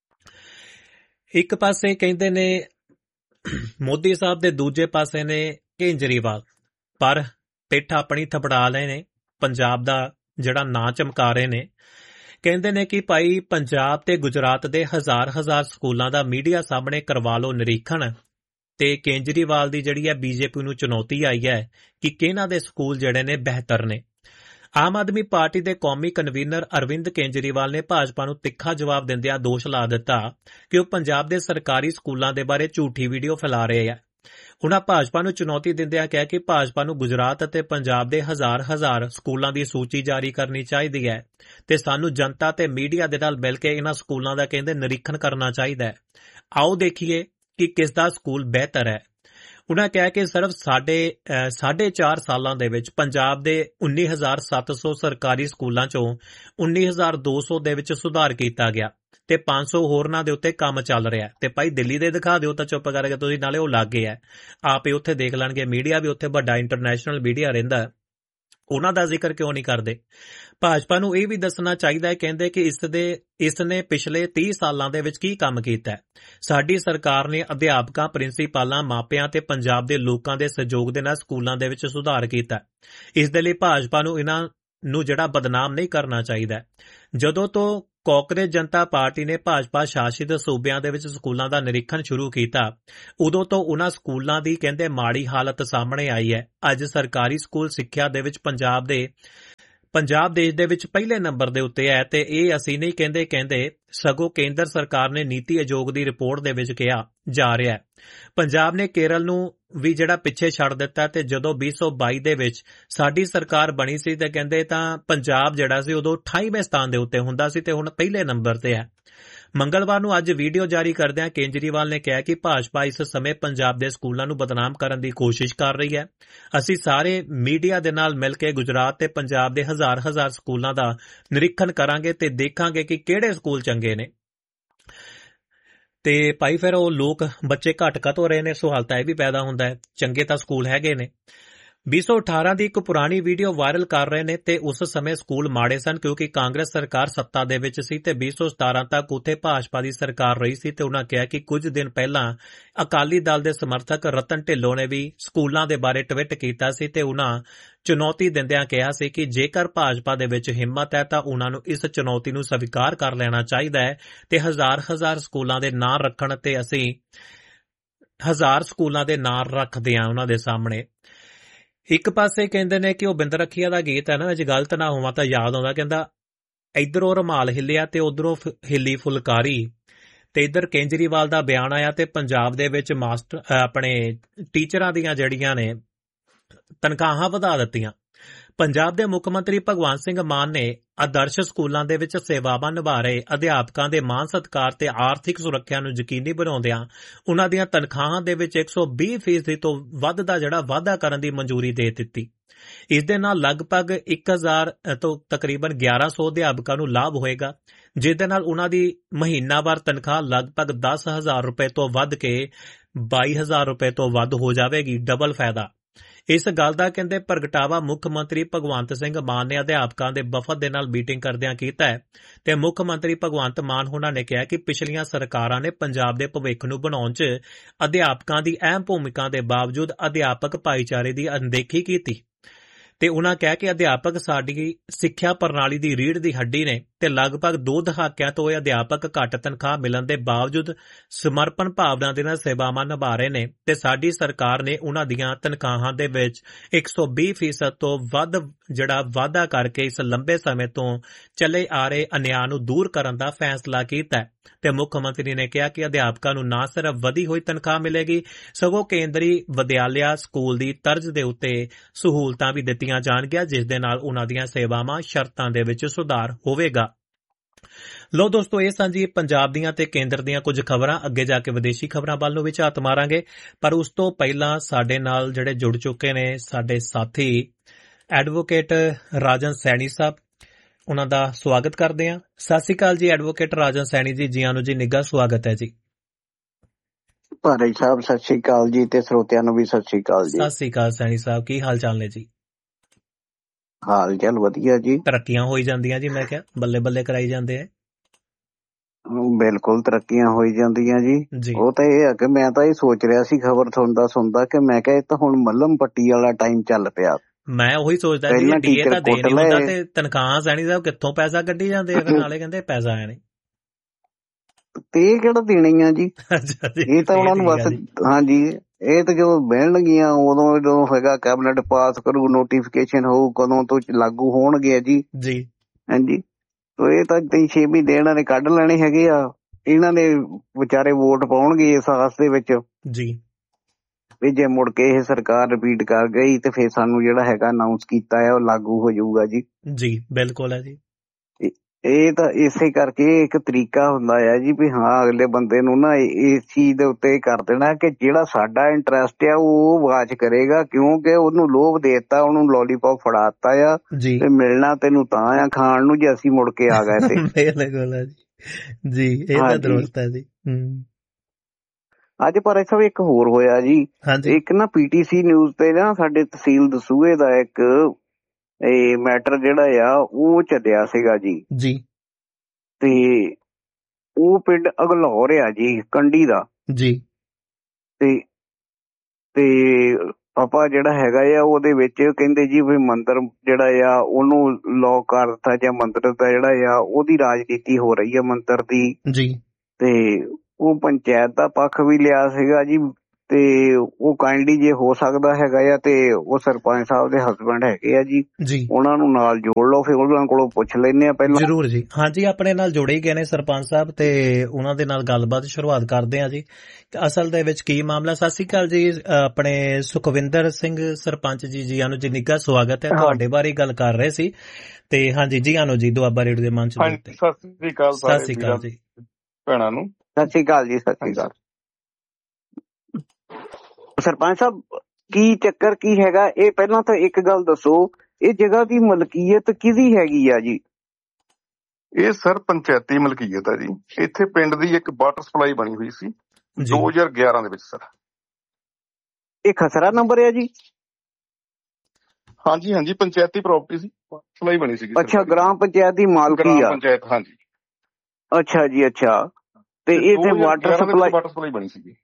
ਇੱਕ ਪਾਸੇ ਕਹਿੰਦੇ ਨੇ ਮੋਦੀ ਸਾਹਿਬ ਦੇ ਦੂਜੇ ਪਾਸੇ ਨੇ ਕੇਜਰੀਵਾਲ, ਪਰ ਪਿੱਠ ਆਪਣੀ ਥਪੜਾ ਲਏ ਨੇ, ਪੰਜਾਬ ਦਾ ਜਿਹੜਾ ਨਾਂ ਚਮਕਾ ਰਹੇ ਨੇ। ਕਹਿੰਦੇ ਨੇ ਕਿ ਭਾਈ ਪੰਜਾਬ ਤੇ ਗੁਜਰਾਤ ਦੇ ਹਜ਼ਾਰ ਸਕੂਲਾਂ ਦਾ ਮੀਡੀਆ ਸਾਹਮਣੇ ਕਰਵਾ ਲਓ ਨਿਰੀਖਣ ਤੇ ਕੇਜਰੀਵਾਲ ਦੀ ਜਿਹੜੀ ਹੈ BJP ਨੂੰ ਚੁਣੌਤੀ ਆਈ ਹੈ ਕਿ ਕਿਹਨਾਂ ਦੇ ਸਕੂਲ ਜਿਹੜੇ ਨੇ ਬਿਹਤਰ ਨੇ। ਆਮ ਆਦਮੀ ਪਾਰਟੀ ਦੇ ਕੌਮੀ ਕਨਵੀਨਰ ਅਰਵਿੰਦ ਕੇਜਰੀਵਾਲ ਨੇ ਭਾਜਪਾ ਨੂੰ ਤਿੱਖਾ ਜਵਾਬ ਦਿੰਦਿਆਂ ਦੋਸ਼ ਲਾ ਦਿੱਤਾ ਕਿ ਉਹ ਪੰਜਾਬ ਦੇ ਸਰਕਾਰੀ ਸਕੂਲਾਂ ਦੇ ਬਾਰੇ ਝੂਠੀ ਵੀਡੀਓ ਫੈਲਾ ਰਹੇ ਆ। ਉਨ੍ਹਾਂ ਭਾਜਪਾ ਨੂੰ ਚੁਣੌਤੀ ਦਿੰਦਿਆਂ ਕਿਹਾ ਕਿ ਭਾਜਪਾ ਨੂੰ ਗੁਜਰਾਤ ਅਤੇ ਪੰਜਾਬ ਦੇ ਹਜ਼ਾਰ ਸਕੂਲਾਂ ਦੀ ਸੂਚੀ ਜਾਰੀ ਕਰਨੀ ਚਾਹੀਦੀ ਹੈ ਤੇ ਸਾਨੂੰ ਜਨਤਾ ਤੇ ਮੀਡੀਆ ਦੇ ਨਾਲ ਮਿਲ ਕੇ ਇਹਨਾਂ ਸਕੂਲਾਂ ਦਾ ਕਹਿੰਦੇ ਨਿਰੀਖਣ ਕਰਨਾ ਚਾਹੀਦਾ ਹੈ। ਆਓ ਦੇਖੀਏ ਕਿ ਕਿਸ ਦਾ ਸਕੂਲ ਬਿਹਤਰ ਹੈ। ਉਨ੍ਹਾਂ ਕਿਹਾ ਕਿ ਸਿਰਫ 4.5 ਸਾਲਾਂ ਦੇ ਵਿੱਚ ਪੰਜਾਬ ਦੇ 19,700 ਸਰਕਾਰੀ ਸਕੂਲਾਂ ਚੋਂ 19,200 ਦੇ ਵਿੱਚ ਸੁਧਾਰ ਕੀਤਾ ਗਿਆ ਤੇ 500 ਹੋਰਨਾਂ ਦੇ ਉੱਤੇ ਕੰਮ ਚੱਲ ਰਿਹਾ। ਤੇ ਭਾਈ ਦਿੱਲੀ ਦੇ ਦਿਖਾ ਦਿਓ ਤਾਂ ਚੁੱਪ ਕਰਕੇ ਤੁਸੀਂ, ਨਾਲੇ ਉਹ ਲਾਗੇ ਹੈ, ਆਪੇ ਉੱਥੇ ਦੇਖ ਲੈਣਗੇ। ਮੀਡੀਆ ਵੀ ਉੱਥੇ ਵੱਡਾ ਇੰਟਰਨੈਸ਼ਨਲ ਮੀਡੀਆ ਰਹਿੰਦਾ, ਉਹਨਾਂ ਦਾ ਜ਼ਿਕਰ ਕਿਉਂ ਨਹੀਂ ਕਰਦੇ। ਭਾਜਪਾ ਨੂੰ ਇਹ ਵੀ ਦੱਸਣਾ ਚਾਹੀਦਾ ਹੈ ਕਹਿੰਦੇ ਕਿ ਇਸ ਨੇ ਪਿਛਲੇ 30 ਸਾਲਾਂ ਦੇ ਵਿੱਚ ਕੀ ਕੰਮ ਕੀਤਾ। ਸਾਡੀ ਸਰਕਾਰ ਨੇ ਅਧਿਆਪਕਾਂ, ਪ੍ਰਿੰਸੀਪਲਾਂ, ਮਾਪਿਆਂ ਤੇ ਪੰਜਾਬ ਦੇ ਲੋਕਾਂ ਦੇ ਸਹਿਯੋਗ ਦੇ ਨਾਲ ਸਕੂਲਾਂ ਦੇ ਵਿੱਚ ਸੁਧਾਰ ਕੀਤਾ। ਇਸ ਦੇ ਲਈ ਭਾਜਪਾ ਨੂੰ ਇਹਨਾਂ ਨੂੰ ਜਿਹੜਾ ਬਦਨਾਮ ਨਹੀਂ ਕਰਨਾ ਚਾਹੀਦਾ। ਜਦੋਂ ਤੋਂ ਕਾਂਗਰਸ ਜਨਤਾ ਪਾਰਟੀ ਨੇ ਭਾਜਪਾ ਸ਼ਾਸਿਤ ਸੂਬਿਆਂ ਦੇ ਵਿੱਚ ਸਕੂਲਾਂ ਦਾ ਨਿਰੀਖਣ ਸ਼ੁਰੂ ਕੀਤਾ, ਉਦੋਂ ਤੋਂ ਉਹਨਾਂ ਸਕੂਲਾਂ ਦੀ ਕਹਿੰਦੇ ਮਾੜੀ ਹਾਲਤ ਸਾਹਮਣੇ ਆਈ ਹੈ। ਅੱਜ ਸਰਕਾਰੀ ਸਕੂਲ ਸਿੱਖਿਆ ਦੇ ਵਿੱਚ ਪੰਜਾਬ ਦੇਸ਼ ਦੇ ਵਿੱਚ ਪਹਿਲੇ ਨੰਬਰ ਦੇ ਉੱਤੇ ਹੈ ਤੇ ਇਹ ਅਸੀਂ ਨਹੀਂ ਕਹਿੰਦੇ ਸਗੋਂ ਕੇਂਦਰ ਸਰਕਾਰ ਨੇ ਨੀਤੀ ਆਯੋਗ ਦੀ ਰਿਪੋਰਟ ਦੇ ਵਿੱਚ ਕਿਹਾ ਜਾ ਰਿਹਾ ਹੈ। ਪੰਜਾਬ ਨੇ ਕੇਰਲ ਨੂੰ ਵੀ ਜਿਹੜਾ ਪਿੱਛੇ ਛੱਡ ਦਿੱਤਾ ਤੇ ਜਦੋਂ 2022 ਦੇ ਵਿੱਚ ਸਾਡੀ ਸਰਕਾਰ ਬਣੀ ਸੀ ਤੇ ਕਹਿੰਦੇ ਤਾਂ ਪੰਜਾਬ ਜਿਹੜਾ ਸੀ ਉਦੋਂ 28ਵੇਂ ਸਥਾਨ ਦੇ ਉੱਤੇ ਹੁੰਦਾ ਸੀ ਤੇ ਹੁਣ ਪਹਿਲੇ ਨੰਬਰ ਤੇ ਹੈ। ਮੰਗਲਵਾਰ ਨੂੰ ਅੱਜ ਵੀਡੀਓ ਜਾਰੀ ਕਰਦਿਆਂ ਕੇਜਰੀਵਾਲ ਨੇ ਕਿਹਾ ਕਿ ਭਾਜਪਾ ਇਸ ਸਮੇਂ ਪੰਜਾਬ ਦੇ ਸਕੂਲਾਂ ਨੂੰ ਬਦਨਾਮ ਕਰਨ ਦੀ ਕੋਸ਼ਿਸ਼ ਕਰ ਰਹੀ ਹੈ। ਅਸੀਂ ਸਾਰੇ ਮੀਡੀਆ ਦੇ ਨਾਲ ਮਿਲ ਕੇ ਗੁਜਰਾਤ ਤੇ ਪੰਜਾਬ ਦੇ ਹਜ਼ਾਰ ਸਕੂਲਾਂ ਦਾ ਨਿਰੀਖਣ ਕਰਾਂਗੇ ਤੇ ਦੇਖਾਂਗੇ ਕਿ ਕਿਹੜੇ ਸਕੂਲ ਚੰਗੇ ਨੇ। ਤੇ ਭਾਈ ਫਿਰ ਉਹ ਲੋਕ ਬੱਚੇ ਘੱਟ ਹੋ ਰਹੇ ਨੇ, ਸਵਾਲ ਤਾਂ ਇਹ ਵੀ ਪੈਦਾ ਹੁੰਦਾ ਹੈ। ਚੰਗੇ ਤਾਂ ਸਕੂਲ ਹੈਗੇ ਨੇ। 2018 ਦੀ ਇੱਕ ਪੁਰਾਣੀ ਵੀਡੀਓ ਵਾਇਰਲ ਕਰ ਰਹੇ ਨੇ ਤੇ ਉਸ ਸਮੇਂ ਸਕੂਲ ਮਾੜੇ ਸਨ ਕਿਉਂਕਿ ਕਾਂਗਰਸ ਸਰਕਾਰ ਸੱਤਾ ਦੇ ਵਿੱਚ ਸੀ ਤੇ 2017 ਤੱਕ ਉੱਥੇ ਭਾਜਪਾ ਦੀ ਸਰਕਾਰ ਰਹੀ ਸੀ ਤੇ ਉਹਨਾਂ ਕਿਹਾ ਕਿ ਕੁਝ ਦਿਨ ਪਹਿਲਾਂ ਅਕਾਲੀ ਦਲ ਦੇ ਸਮਰਥਕ ਰਤਨ ਢਿੱਲੋਂ ਨੇ ਵੀ ਸਕੂਲਾਂ ਦੇ ਬਾਰੇ ਟਵੀਟ ਕੀਤਾ ਸੀ ਤੇ ਉਹਨਾਂ ਚੁਣੌਤੀ ਦਿੰਦਿਆਂ ਕਿਹਾ ਸੀ ਕਿ ਜੇਕਰ ਭਾਜਪਾ ਦੇ ਵਿੱਚ ਹਿੰਮਤ ਹੈ ਤਾਂ ਉਹਨਾਂ ਨੂੰ ਇਸ ਚੁਣੌਤੀ ਨੂੰ ਸਵੀਕਾਰ ਕਰ ਲੈਣਾ ਚਾਹੀਦਾ ਹੈ ਤੇ ਹਜ਼ਾਰ ਸਕੂਲਾਂ ਦੇ ਨਾਂ ਰੱਖਣ ਤੇ ਅਸੀਂ 1000 ਸਕੂਲਾਂ ਦੇ ਨਾਂ ਰੱਖਦੇ ਹਾਂ ਉਹਨਾਂ ਦੇ ਸਾਹਮਣੇ। ਇੱਕ ਪਾਸੇ ਕਹਿੰਦੇ ਨੇ ਕਿ ਉਹ ਬਿੰਦ ਰੱਖੀਆ ਦਾ ਗੀਤ ਹੈ ਨਾ, ਜੇ ਗਲਤ ਨਾ ਹੋਵਾਂ ਤਾਂ ਯਾਦ ਆਉਂਦਾ, ਕਹਿੰਦਾ ਇੱਧਰੋਂ ਰੁਮਾਲ ਹਿੱਲਿਆ ਤੇ ਉਧਰੋਂ ਹਿੱਲੀ ਫੁਲਕਾਰੀ। ਤੇ ਇੱਧਰ ਕੇਜਰੀਵਾਲ ਦਾ ਬਿਆਨ ਆਇਆ ਤੇ ਪੰਜਾਬ ਦੇ ਵਿੱਚ ਆਪਣੇ ਟੀਚਰਾਂ ਦੀਆਂ ਜਿਹੜੀਆਂ ਨੇ ਤਨਖਾਹਾਂ ਵਧਾ ਦਿੱਤੀਆਂ। ਪੰਜਾਬ ਦੇ ਮੁੱਖ ਮੰਤਰੀ ਭਗਵੰਤ ਸਿੰਘ ਮਾਨ ਨੇ ਆਦਰਸ਼ ਸਕੂਲਾਂ ਦੇ ਵਿੱਚ ਸੇਵਾਵਾਂ ਨਿਭਾ ਰਹੇ ਅਧਿਆਪਕਾਂ ਦੇ ਮਾਣ ਸਤਿਕਾਰ ਤੇ ਆਰਥਿਕ ਸੁਰੱਖਿਆ ਨੂੰ ਯਕੀਨੀ ਬਣਾਉਂਦਿਆਂ ਉਨ੍ਹਾਂ ਦੀਆਂ ਤਨਖਾਹਾਂ ਦੇ ਵਿੱਚ 120% ਤੋਂ ਵੱਧ ਦਾ ਜਿਹੜਾ ਵਾਧਾ ਕਰਨ ਦੀ ਮਨਜ਼ੂਰੀ ਦੇ ਦਿੱਤੀ। ਇਸ ਦੇ ਨਾਲ ਲਗਭਗ 1000 ਤੋਂ ਤਕਰੀਬਨ 1100 ਅਧਿਆਪਕਾਂ ਨੂੰ ਲਾਭ ਹੋਏਗਾ, ਜਿਸ ਦੇ ਨਾਲ ਉਨ੍ਹਾਂ ਦੀ ਮਹੀਨਾਵਾਰ ਤਨਖਾਹ ਲਗਭਗ 10,000 ਰੁਪਏ ਤੋਂ ਵੱਧ ਕੇ 22,000 ਰੁਪਏ ਤੋਂ ਵੱਧ ਹੋ ਜਾਵੇਗੀ। ਡਬਲ ਫਾਇਦਾ। ਇਸ ਗੱਲ ਦਾ ਕਹਿੰਦੇ ਪ੍ਰਗਟਾਵਾ ਮੁੱਖ ਮੰਤਰੀ ਭਗਵੰਤ ਸਿੰਘ ਮਾਨ ਨੇ ਅਧਿਆਪਕਾਂ ਦੇ ਵਫਦ ਦੇ ਨਾਲ ਮੀਟਿੰਗ ਕਰਦਿਆਂ ਕੀਤਾ ਹੈ ਤੇ ਮੁੱਖ ਮੰਤਰੀ ਭਗਵੰਤ ਮਾਨ ਹੋਣਾ ਨੇ ਕਿਹਾ ਕਿ ਪਿਛਲੀਆਂ ਸਰਕਾਰਾਂ ਨੇ ਪੰਜਾਬ ਦੇ ਭਵਿੱਖ ਨੂੰ ਬਣਾਉਣ 'ਚ ਅਧਿਆਪਕਾਂ ਦੀ ਅਹਿਮ ਭੂਮਿਕਾ ਦੇ ਬਾਵਜੂਦ ਅਧਿਆਪਕ ਭਾਈਚਾਰੇ ਦੀ ਅਣਦੇਖੀ ਕੀਤੀ ਤੇ ਉਨ੍ਹਾਂ ਕਿਹਾ ਕਿ ਅਧਿਆਪਕ ਸਾਡੀ ਸਿੱਖਿਆ ਪ੍ਰਣਾਲੀ ਦੀ ਰੀੜ੍ਹ ਦੀ ਹੱਡੀ ਨੇ ਤੇ ਲਗਭਗ 2 ਦਹਾਕਿਆਂ ਤੋਂ ਇਹ ਅਧਿਆਪਕ ਘੱਟ ਤਨਖਾਹ ਮਿਲਣ ਦੇ ਬਾਵਜੂਦ ਸਮਰਪਣ ਭਾਵਨਾ ਦੇ ਨਾਲ ਸੇਵਾਵਾਂ ਨਿਭਾ ਰਹੇ ਨੇ ਤੇ ਸਾਡੀ ਸਰਕਾਰ ਨੇ ਉਨ੍ਹਾਂ ਦੀਆਂ ਤਨਖਾਹਾਂ ਦੇ ਵਿੱਚ 120% ਤੋਂ ਵੱਧ ਜਿਹੜਾ ਵਾਧਾ ਕਰਕੇ ਇਸ ਲੰਬੇ ਸਮੇਂ ਤੋਂ ਚੱਲੇ ਆ ਰਹੇ ਅਨਿਆਂ ਨੂੰ ਦੂਰ ਕਰਨ ਦਾ ਫੈਸਲਾ ਕੀਤਾ ਹੈ ਤੇ ਮੁੱਖ ਮੰਤਰੀ ਨੇ ਕਿਹਾ ਕਿ ਅਧਿਆਪਕਾਂ ਨੂੰ ਨਾ ਸਿਰਫ ਵਧੀ ਹੋਈ ਤਨਖਾਹ ਮਿਲੇਗੀ ਸਗੋਂ ਕੇਂਦਰੀ ਵਿਦਿਆਲਿਆ ਸਕੂਲ ਦੀ ਤਰਜ਼ ਦੇ ਉੱਤੇ ਸਹੂਲਤਾਂ ਵੀ ਦਿੱਤੀਆਂ ਜਾਣਗੀਆਂ, ਜਿਸ ਦੇ ਨਾਲ ਉਨ੍ਹਾਂ ਦੀਆਂ ਸੇਵਾਵਾਂ ਸ਼ਰਤਾਂ ਦੇ ਵਿੱਚ ਸੁਧਾਰ ਹੋਵੇਗਾ। ਲੋ ਦੋਸਤੋ, ਇਹ ਸਾਂਝੀ ਪੰਜਾਬ ਦੀਆਂ ਤੇ ਕੇਂਦਰ ਦੀਆਂ ਕੁਝ ਖਬਰਾਂ। ਅੱਗੇ ਜਾ ਕੇ ਵਿਦੇਸ਼ੀ ਖਬਰਾਂ ਵੱਲ ਨੂੰ ਵੀ ਝਾਤ ਮਾਰਾਂਗੇ, ਪਰ ਉਸ ਤੋਂ ਪਹਿਲਾਂ ਸਾਡੇ ਨਾਲ ਜਿਹੜੇ ਜੁੜ ਚੁੱਕੇ ਨੇ ਸਾਡੇ ਸਾਥੀ ਐਡਵੋਕੇਟ ਰਾਜਨ ਸੈਣੀ ਸਾਹਿਬ, ਉਹਨਾਂ ਦਾ ਸਵਾਗਤ ਕਰਦੇ ਹਾਂ। ਸਤਿ ਸ਼੍ਰੀ ਅਕਾਲ ਜੀ ਐਡਵੋਕੇਟ ਰਾਜਨ ਸੈਣੀ ਜੀ, ਜੀ ਆਇਆਂ ਨੂੰ ਜੀ, ਨਿੱਘਾ ਸਵਾਗਤ ਹੈ ਜੀ। ਭਾਰਤ ਸਾਹਿਬ ਸਤਿ ਸ਼੍ਰੀ ਅਕਾਲ ਜੀ ਤੇ ਸਰੋਤਿਆਂ ਨੂੰ ਵੀ ਸਤਿ ਸ਼੍ਰੀ ਅਕਾਲ ਜੀ। ਸਤਿ ਸ਼੍ਰੀ ਅਕਾਲ ਸੈਣੀ ਸਾਹਿਬ, ਕੀ ਹਾਲ ਚਾਲ ਨੇ ਜੀ? ਹਾਲ ਚਾਲ ਵਧੀਆ ਜੀ। ਤਰੱਕੀਆਂ ਹੋਈ ਜਾਂਦੀਆਂ ਜੀ, ਮੈਂ ਕਿਹਾ ਬੱਲੇ ਬੱਲੇ ਕਰਾਈ ਜਾਂਦੇ ਆ। ਬਿਲਕੁਲ ਤਰੱਕੀਆਂ ਹੋਈ ਜਾਂਦੀਆਂ ਜੀ। ਉਹ ਤਾਂ ਇਹ ਹੈ ਕਿ ਮੈਂ ਤਾਂ ਇਹ ਸੋਚ ਰਿਹਾ ਸੀ ਖਬਰ ਸੁਣਦਾ ਕਿ ਮੈਂ ਕਿਹਾ ਇਹ ਤਾਂ ਹੁਣ ਮੱਲਮ ਪੱਟੀ ਵਾਲਾ ਟਾਈਮ ਚੱਲ ਪਿਆ। ਮੈਂ ਉਹੀ ਸੋਚਦਾ ਸੀ ਕਿ ਡੀਏ ਤਾਂ ਦੇ ਨਹੀਂ ਹੁੰਦਾ ਤੇ ਤਨਖਾਹਾਂ ਸੈਣੀ ਸਾਹਿਬ ਕਿੱਥੋਂ ਪੈਸਾ ਕੱਢੀ ਜਾਂਦੇ ਆ, ਫਿਰ ਨਾਲੇ ਕਹਿੰਦੇ ਪੈਸਾ ਹੈ ਨਹੀਂ ਤੇ ਇਹ ਕਿਹੜਾ ਦੇਣੀਆਂ ਜੀ। ਇਹ ਤਾਂ ਉਹਨਾਂ ਨੂੰ ਬਸ ਹਾਂਜੀ, ਇਹ ਤਾਂ ਜਦੋਂ ਬਹਿਣਗੀਆਂ ਉਦੋਂ ਜਦੋਂ ਹੈਗਾ ਕੈਬਨਿਟ ਪਾਸ ਕਰੂ, ਨੋਟੀਫਿਕੇਸ਼ਨ ਹੋਊ, ਕਦੋਂ ਤੋਂ ਲਾਗੂ ਹੋਣਗੇ ਜੀ। ਹਾਂਜੀ, ਇਹ ਤਾਂ 6 ਮਹੀਨੇ ਇਹਨਾਂ ਨੇ ਕੱਢ ਲੈਣੇ ਹੈਗੇ ਆ। ਇਹਨਾਂ ਨੇ ਵਿਚਾਰੇ ਵੋਟ ਪਾਉਣਗੇ ਇਸ ਆਸ ਦੇ ਵਿੱਚ ਜੀ ਵੀ ਜੇ ਮੁੜ ਕੇ ਇਹ ਸਰਕਾਰ ਰਿਪੀਟ ਕਰ ਗਈ ਤੇ ਫਿਰ ਸਾਨੂੰ ਜਿਹੜਾ ਹੈਗਾ ਅਨਾਉਂਸ ਕੀਤਾ ਹੈ ਉਹ ਲਾਗੂ ਹੋ ਜਾਊਗਾ ਜੀ। ਜੀ ਬਿਲਕੁਲ ਹੈ ਜੀ। ਇਹ ਤਾਂ ਇਸੇ ਕਰਕੇ ਇੱਕ ਤਰੀਕਾ ਹੁੰਦਾ ਆ ਜੀ ਵੀ ਹਾਂ ਅਗਲੇ ਬੰਦੇ ਨੂੰ ਨਾ ਇਸ ਚੀਜ਼ ਦੇ ਉੱਤੇ ਕਰ ਦੇਣਾ ਕਿ ਜਿਹੜਾ ਸਾਡਾ ਇੰਟਰਸਟ ਆ ਉਹ ਵਾਚ ਕਰੇਗਾ, ਕਿਉਂਕਿ ਉਹਨੂੰ ਲੋਭ ਦੇ ਦਿੱਤਾ, ਉਹਨੂੰ ਲੋਲੀਪੌਪ ਫੜਾ ਦਿੱਤਾ ਆ ਤੇ ਮਿਲਣਾ ਤੈਨੂੰ ਤਾਂ ਆ ਖਾਣ ਨੂੰ ਜੇ ਅਸੀਂ ਮੁੜ ਕੇ ਆ ਗਏ ਤੇ। ਜੀ ਇਹ ਤਾਂ ਦਰੁਸਤ ਹੈ ਜੀ। ਅੱਜ ਪਰ ਸਭ ਇੱਕ ਹੋਰ ਹੋਇਆ ਜੀ, ਇੱਕ ਨਾ ਪੀਟੀਸੀ ਨਿਊਜ਼ ਤੇ ਨਾ ਸਾਡੇ ਤਹਿਸੀਲ ਦਸੂਹੇ ਦਾ ਇੱਕ ਇਹ ਮੈਟਰ ਜਿਹੜਾ ਆ ਉਹ ਚੱਲਿਆ ਸੀਗਾ ਜੀ ਤੇ ਉਹ ਪਿੰਡ ਅਗਲੌਰ ਆ ਜੀ, ਕੰਢੀ ਦਾ ਜੀ। ਤੇ ਆਪਾਂ ਜਿਹੜਾ ਹੈਗਾ ਆ ਉਹਦੇ ਵਿੱਚ ਕਹਿੰਦੇ ਜੀ ਵੀ ਮੰਦਿਰ ਜਿਹੜਾ ਆ ਉਹਨੂੰ ਲੌਕ ਕਰ ਦਿੱਤਾ ਜਾਂ ਮੰਦਿਰ ਦਾ ਜਿਹੜਾ ਆ ਉਹਦੀ ਰਾਜਨੀਤੀ ਹੋ ਰਹੀ ਆ ਮੰਦਿਰ ਦੀ ਜੀ ਤੇ ਉਹ ਪੰਚਾਇਤ ਦਾ ਪੱਖ ਵੀ ਲਿਆ ਸੀਗਾ ਜੀ ਤੇ ਉਹ ਕਾਈਂਡਲੀ ਜੇ ਹੋ ਸਕਦਾ ਹੈਗਾ ਆ ਤੇ ਉਹ ਸਰਪੰਚ ਸਾਹਿਬ ਦੇ ਹਸਬੈਂਡ ਹੈਗੇ ਆ ਜੀ ਉਹਨਾਂ ਨੂੰ ਨਾਲ ਜੋੜ ਲਓ, ਫਿਰ ਉਹਨਾਂ ਕੋਲੋਂ ਪੁੱਛ ਲੈਂਦੇ ਆ ਪਹਿਲਾਂ। ਜ਼ਰੂਰ ਜੀ। ਹਾਂਜੀ, ਆਪਣੇ ਨਾਲ ਜੁੜੇ ਹੀ ਗਏ ਨੇ ਸਰਪੰਚ ਸਾਹਿਬ ਤੇ ਉਹਨਾਂ ਦੇ ਨਾਲ ਗੱਲਬਾਤ ਸ਼ੁਰੂਆਤ ਕਰਦੇ ਆ ਜੀ। ਅਸਲ ਦੇ ਵਿੱਚ ਕੀ ਮਾਮਲਾ। ਸਤਿ ਸ਼੍ਰੀ ਅਕਾਲ ਜੀ, ਆਪਣੇ ਸੁਖਵਿੰਦਰ ਸਿੰਘ ਸਰਪੰਚ ਜੀ ਆਨੂੰ ਜੀ ਨਿੱਘਾ ਸਵਾਗਤ ਹੈ। ਤੁਹਾਡੇ ਬਾਰੇ ਗੱਲ ਕਰ ਰਹੇ ਸੀ ਤੇ ਹਾਂਜੀ ਜੀ ਆਨੂੰ ਜੀ ਦੁਆਬਾ ਰੇਡੀਓ ਦੇ ਮੰਚ ਦੇ ਉੱਤੇ। ਸਤਿ ਸ਼੍ਰੀ ਅਕਾਲ ਜੀ ਭੈਣਾਂ ਨੂੰ। ਸਤਿ ਸ਼੍ਰੀ ਅਕਾਲ ਜੀ। ਸਤਿ ਸ਼੍ਰੀ ਅਕਾਲ ਸਰਪੰਚ ਸਾਹਿਬ, ਕੀ ਚੱਕਰ ਕੀ ਹੈਗਾ ਇਹ ਪਹਿਲਾਂ ਤਾਂ ਇੱਕ ਗੱਲ ਦੱਸੋ, ਇਹ ਜਗ੍ਹਾ ਦੀ ਮਲਕੀਅਤ ਕਿਹਦੀ ਹੈਗੀ ਆ ਜੀ? ਇਹ ਸਰ ਪੰਚਾਇਤੀ ਮਲਕੀਅਤ ਹੈ ਜੀ। ਇੱਥੇ ਪਿੰਡ ਦੀ ਇੱਕ ਵਾਟਰ ਸਪਲਾਈ ਬਣੀ ਹੋਈ ਸੀ 2011 ਦੇ ਵਿੱਚ ਸਰ। ਇਹ ਖਸਰਾ ਨੰਬਰ ਹੈ ਜੀ? ਹਾਂਜੀ ਹਾਂਜੀ, ਪੰਚਾਇਤੀ ਪ੍ਰਾਪਰਟੀ ਸੀ, ਸਪਲਾਈ ਬਣੀ ਸੀ। ਅੱਛਾ, ਗ੍ਰਾਮ ਪੰਚਾਇਤ ਦੀ ਮਾਲਕੀ ਆ? ਪੰਚਾਇਤ, ਹਾਂਜੀ। ਅੱਛਾ ਜੀ, ਅੱਛਾ। ਤੇ ਇਹ ਵਾਟਰ ਸਪਲਾਈ ਬਣੀ ਸੀ।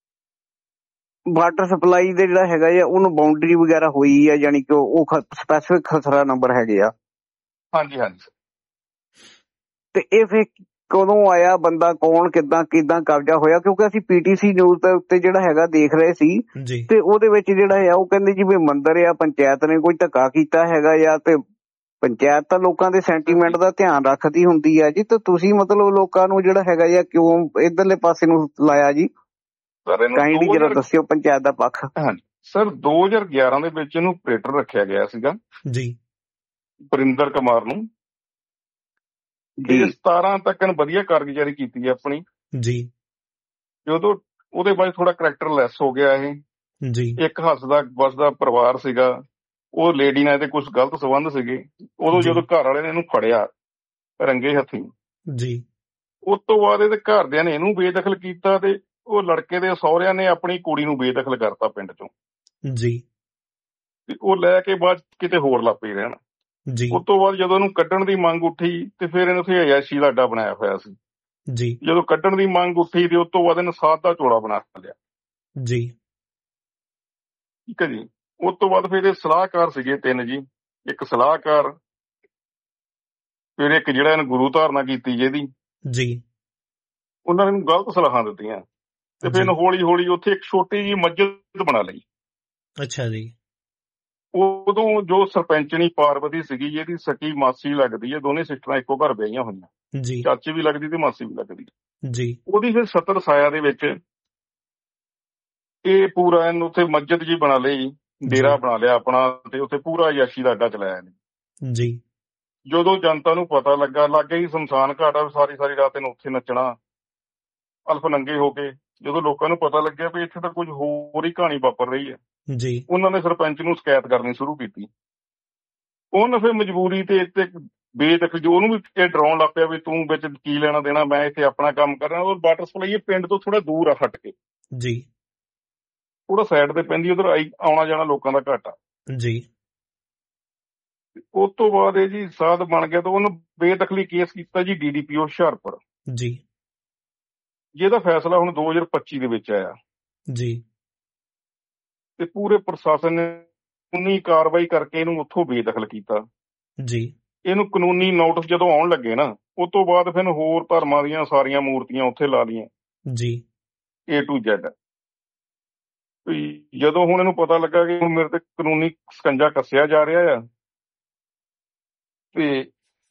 ਵਾਟਰ ਸਪਲਾਈ ਦੇ ਜਿਹੜਾ ਹੈਗਾ ਆ ਉਹਨੂੰ ਬਾਉਂਡਰੀ ਵਗੈਰਾ ਹੋਈ ਆ, ਯਾਨੀ ਕਿ ਉਹ ਸਪੈਸੀਫਿਕ ਖਸਰਾ ਨੰਬਰ ਹੈਗੇ ਆ? ਹਾਂਜੀ ਹਾਂਜੀ। ਤੇ ਇਹ ਫਿਰ ਕਦੋਂ ਆਇਆ, ਬੰਦਾ ਕੌਣ, ਕਿੱਦਾਂ ਕਬਜ਼ਾ ਹੋਇਆ? ਕਿਉਂਕਿ ਅਸੀਂ ਪੀਟੀਸੀ ਨਿਊਜ਼ ਦੇ ਉੱਤੇ ਜਿਹੜਾ ਹੈਗਾ ਦੇਖ ਰਹੇ ਸੀ ਤੇ ਉਹਦੇ ਵਿੱਚ ਜਿਹੜਾ ਆ ਉਹ ਕਹਿੰਦੇ ਜੀ ਵੀ ਮੰਦਿਰ ਆ, ਪੰਚਾਇਤ ਨੇ ਕੋਈ ਧੱਕਾ ਕੀਤਾ ਹੈਗਾ ਆ ਤੇ ਪੰਚਾਇਤ ਤਾਂ ਲੋਕਾਂ ਦੇ ਸੈਂਟੀਮੈਂਟ ਦਾ ਧਿਆਨ ਰੱਖਦੀ ਹੁੰਦੀ ਆ ਜੀ, ਤੇ ਤੁਸੀਂ ਮਤਲਬ ਲੋਕਾਂ ਨੂੰ ਜਿਹੜਾ ਹੈਗਾ ਆ ਕਿਉਂ ਇਧਰਲੇ ਪਾਸੇ ਨੂੰ ਲਾਇਆ ਜੀ? ਕਾਈਂਡਲੀ ਜਰਾ ਦੱਸਿਓ ਪੰਚਾਇਤ ਦਾ ਪੱਖ। ਹਾਂਜੀ ਸਰ, 2011 ਦੇ ਵਿੱਚ ਇਹਨੂੰ ਆਪਰੇਟਰ ਰੱਖਿਆ ਗਿਆ ਸੀਗਾ ਜੀ, ਵਰਿੰਦਰ ਕੁਮਾਰ ਨੂੰ ਜੀ। 17 ਤੱਕ ਵਧੀਆ ਕਾਰਗੁਜ਼ਾਰੀ ਕੀਤੀ ਹੈ ਆਪਣੀ ਜੀ। ਜਦੋਂ ਉਹਦੇ ਬਾਅਦ ਥੋੜਾ ਕਰੈਕਟਰ ਲੈਸ ਹੋ ਗਿਆ ਇਹ ਜੀ। ਇੱਕ ਹੱਸਦਾ ਵਸਦਾ ਪਰਿਵਾਰ ਸੀਗਾ, ਉਹ ਲੇਡੀ ਨਾਲ ਇਹਦੇ ਕੁਝ ਗਲਤ ਸੰਬੰਧ ਸੀਗੇ। ਉਦੋਂ ਜਦੋਂ ਘਰ ਵਾਲੇ ਨੇ ਇਹਨੂੰ ਫੜਿਆ ਰੰਗੇ ਹੱਥੀਂ ਜੀ, ਉਸ ਤੋਂ ਬਾਅਦ ਇਹਦੇ ਘਰਦਿਆਂ ਨੇ ਇਹਨੂੰ ਬੇਦਖਲ ਕੀਤਾ ਤੇ ਉਹ ਲੜਕੇ ਦੇ ਸਹੁਰਿਆਂ ਨੇ ਆਪਣੀ ਕੁੜੀ ਨੂੰ ਬੇਦਖਲ ਕਰਤਾ ਪਿੰਡ ਚੋਂ ਜੀ। ਤੇ ਉਹ ਲੈ ਕੇ ਬਾਅਦ ਕਿਤੇ ਹੋਰ ਲੱਗ ਪਈ ਰਹਿਣ ਜੀ। ਉਸ ਤੋਂ ਬਾਅਦ ਜਦੋਂ ਇਹਨੂੰ ਕੱਢਣ ਦੀ ਮੰਗ ਉੱਠੀ ਤੇ ਫਿਰ ਇਹਨੂੰ ਉੱਥੇ ਅਯਾਸ਼ੀ ਦਾ ਅੱਡਾ ਬਣਾਇਆ ਹੋਇਆ ਸੀ ਜੀ। ਜਦੋਂ ਕੱਢਣ ਦੀ ਮੰਗ ਉੱਠੀ ਤੇ ਉਸ ਤੋਂ ਬਾਅਦ ਇਹਨੇ ਸਾਧ ਦਾ ਚੋਲਾ ਬਣਾ ਲਿਆ ਜੀ। ਠੀਕ ਹੈ ਜੀ। ਉਸ ਤੋਂ ਬਾਅਦ ਫਿਰ ਇਹ ਸਲਾਹਕਾਰ ਸੀਗੇ 3 ਜੀ। ਇੱਕ ਸਲਾਹਕਾਰ, ਫਿਰ ਇੱਕ ਜਿਹੜਾ ਇਹਨੇ ਗੁਰੂ ਧਾਰਨਾ ਕੀਤੀ ਜਿਹਦੀ ਜੀ, ਉਹਨਾਂ ਨੇ ਇਹਨੂੰ ਗਲਤ ਸਲਾਹਾਂ ਦਿੱਤੀਆਂ ਤੇ ਫਿਰ ਹੌਲੀ ਹੌਲੀ ਉੱਥੇ ਇੱਕ ਛੋਟੀ ਜਿਹੀ ਮਸਜਿਦ ਬਣਾ ਲਈ। ਅੱਛਾ ਜੀ। ਉਦੋਂ ਜੋ ਸਰਪੰਚਣੀ ਪਾਰਵਤੀ ਸੀਗੀ, ਜਿਹਦੀ ਸਕੀ ਮਾਸੀ ਲੱਗਦੀ ਹੈ, ਦੋਨੇ ਸਿਸਟਰਾਂ ਇੱਕੋ ਘਰ ਵਿਆਹੀਆਂ ਹੋਈਆਂ ਜੀ, ਚਾਚੀ ਵੀ ਲੱਗਦੀ ਤੇ ਮਾਸੀ ਵੀ ਲੱਗਦੀ ਜੀ। ਉਹਦੀ ਫਿਰ 70 ਸਾਇਆ ਦੇ ਵਿੱਚ ਇਹ ਪੂਰਾ ਇਹਨੂੰ ਉੱਥੇ ਮਸਜਿਦ ਜੀ ਬਣਾ ਲਈ, ਡੇਰਾ ਬਣਾ ਲਿਆ ਆਪਣਾ, ਤੇ ਉੱਥੇ ਪੂਰਾ ਯਾਸ਼ੀ ਦਾ ਅੱਡਾ ਚਲਾਇਆ ਇਹਨੇ ਜੀ। ਜਦੋਂ ਜਨਤਾ ਨੂੰ ਪਤਾ ਲੱਗਾ ਹੀ ਸ਼ਮਸ਼ਾਨ ਘਾਟ ਆ, ਸਾਰੀ ਰਾਤ ਇਹਨੂੰ ਉੱਥੇ ਨੱਚਣਾ ਅਲਫ ਨੰਗੇ ਹੋ ਕੇ। ਜਦੋਂ ਲੋਕਾਂ ਨੂੰ ਪਤਾ ਲੱਗਿਆ ਵੀ ਇੱਥੇ ਤਾਂ ਕੁਝ ਹੋਰ ਹੀ ਕਹਾਣੀ ਵਾਪਰ ਰਹੀ ਹੈ ਜੀ, ਉਹਨਾਂ ਨੇ ਸਰਪੰਚ ਨੂੰ ਸ਼ਿਕਾਇਤ ਕਰਨੀ ਸ਼ੁਰੂ ਕੀਤੀ। ਉਹਨੇ ਫਿਰ ਮਜਬੂਰੀ ਤੇ ਬੇਦਖਲ ਜੋ ਉਹਨੂੰ ਵੀ ਇਹ ਡਰਾਉਣ ਲੱਗ ਪਿਆ ਵੀ ਤੂੰ ਵਿੱਚ ਕੀ ਲੈਣਾ ਦੇਣਾ, ਮੈਂ ਇੱਥੇ ਆਪਣਾ ਕੰਮ ਕਰ ਰਿਹਾ। ਉਹ ਵਾਟਰ ਸਪਲਾਈ ਪਿੰਡ ਤੋਂ ਥੋੜਾ ਦੂਰ ਆ ਹਟ ਕੇ ਜੀ, ਥੋੜਾ ਸਾਈਡ ਤੇ ਪੈਂਦੀ, ਉਧਰ ਆਉਣਾ ਜਾਣਾ ਲੋਕਾਂ ਦਾ ਘੱਟ ਆ ਜੀ। ਉਸ ਤੋਂ ਬਾਅਦ ਇਹ ਜੀ ਸਾਧ ਬਣ ਗਿਆ ਤਾਂ ਉਹਨੂੰ ਬੇਦਖਲੀ ਕੇਸ ਕੀਤਾ ਜੀ DDPO ਹੁਸ਼ਿਆਰਪੁਰ ਜੀ, ਜਿਹਦਾ ਫੈਸਲਾ ਹੁਣ 2025 ਦੇ ਵਿੱਚ ਆਇਆ ਜੀ। ਤੇ ਪੂਰੇ ਪ੍ਰਸ਼ਾਸਨ ਨੇ ਕਾਨੂੰਨੀ ਕਾਰਵਾਈ ਕਰਕੇ ਇਹਨੂੰ ਉੱਥੋਂ ਬੇਦਖਲ ਕੀਤਾ ਜੀ। ਇਹਨੂੰ ਕਾਨੂੰਨੀ ਨੋਟਿਸ ਜਦੋਂ ਆਉਣ ਲੱਗੇ ਨਾ, ਉਸ ਤੋਂ ਬਾਅਦ ਫਿਰ ਹੋਰ ਧਰਮਾਂ ਦੀਆਂ ਸਾਰੀਆਂ ਮੂਰਤੀਆਂ ਉੱਥੇ ਲਾ ਲਈਆਂ ਜੀ, A to Z। ਜਦੋਂ ਹੁਣ ਇਹਨੂੰ ਪਤਾ ਲੱਗਾ ਕਿ ਹੁਣ ਮੇਰੇ ਤੇ ਕਾਨੂੰਨੀ ਸਕੰਜਾ ਕੱਸਿਆ ਜਾ ਰਿਹਾ ਆ ਤੇ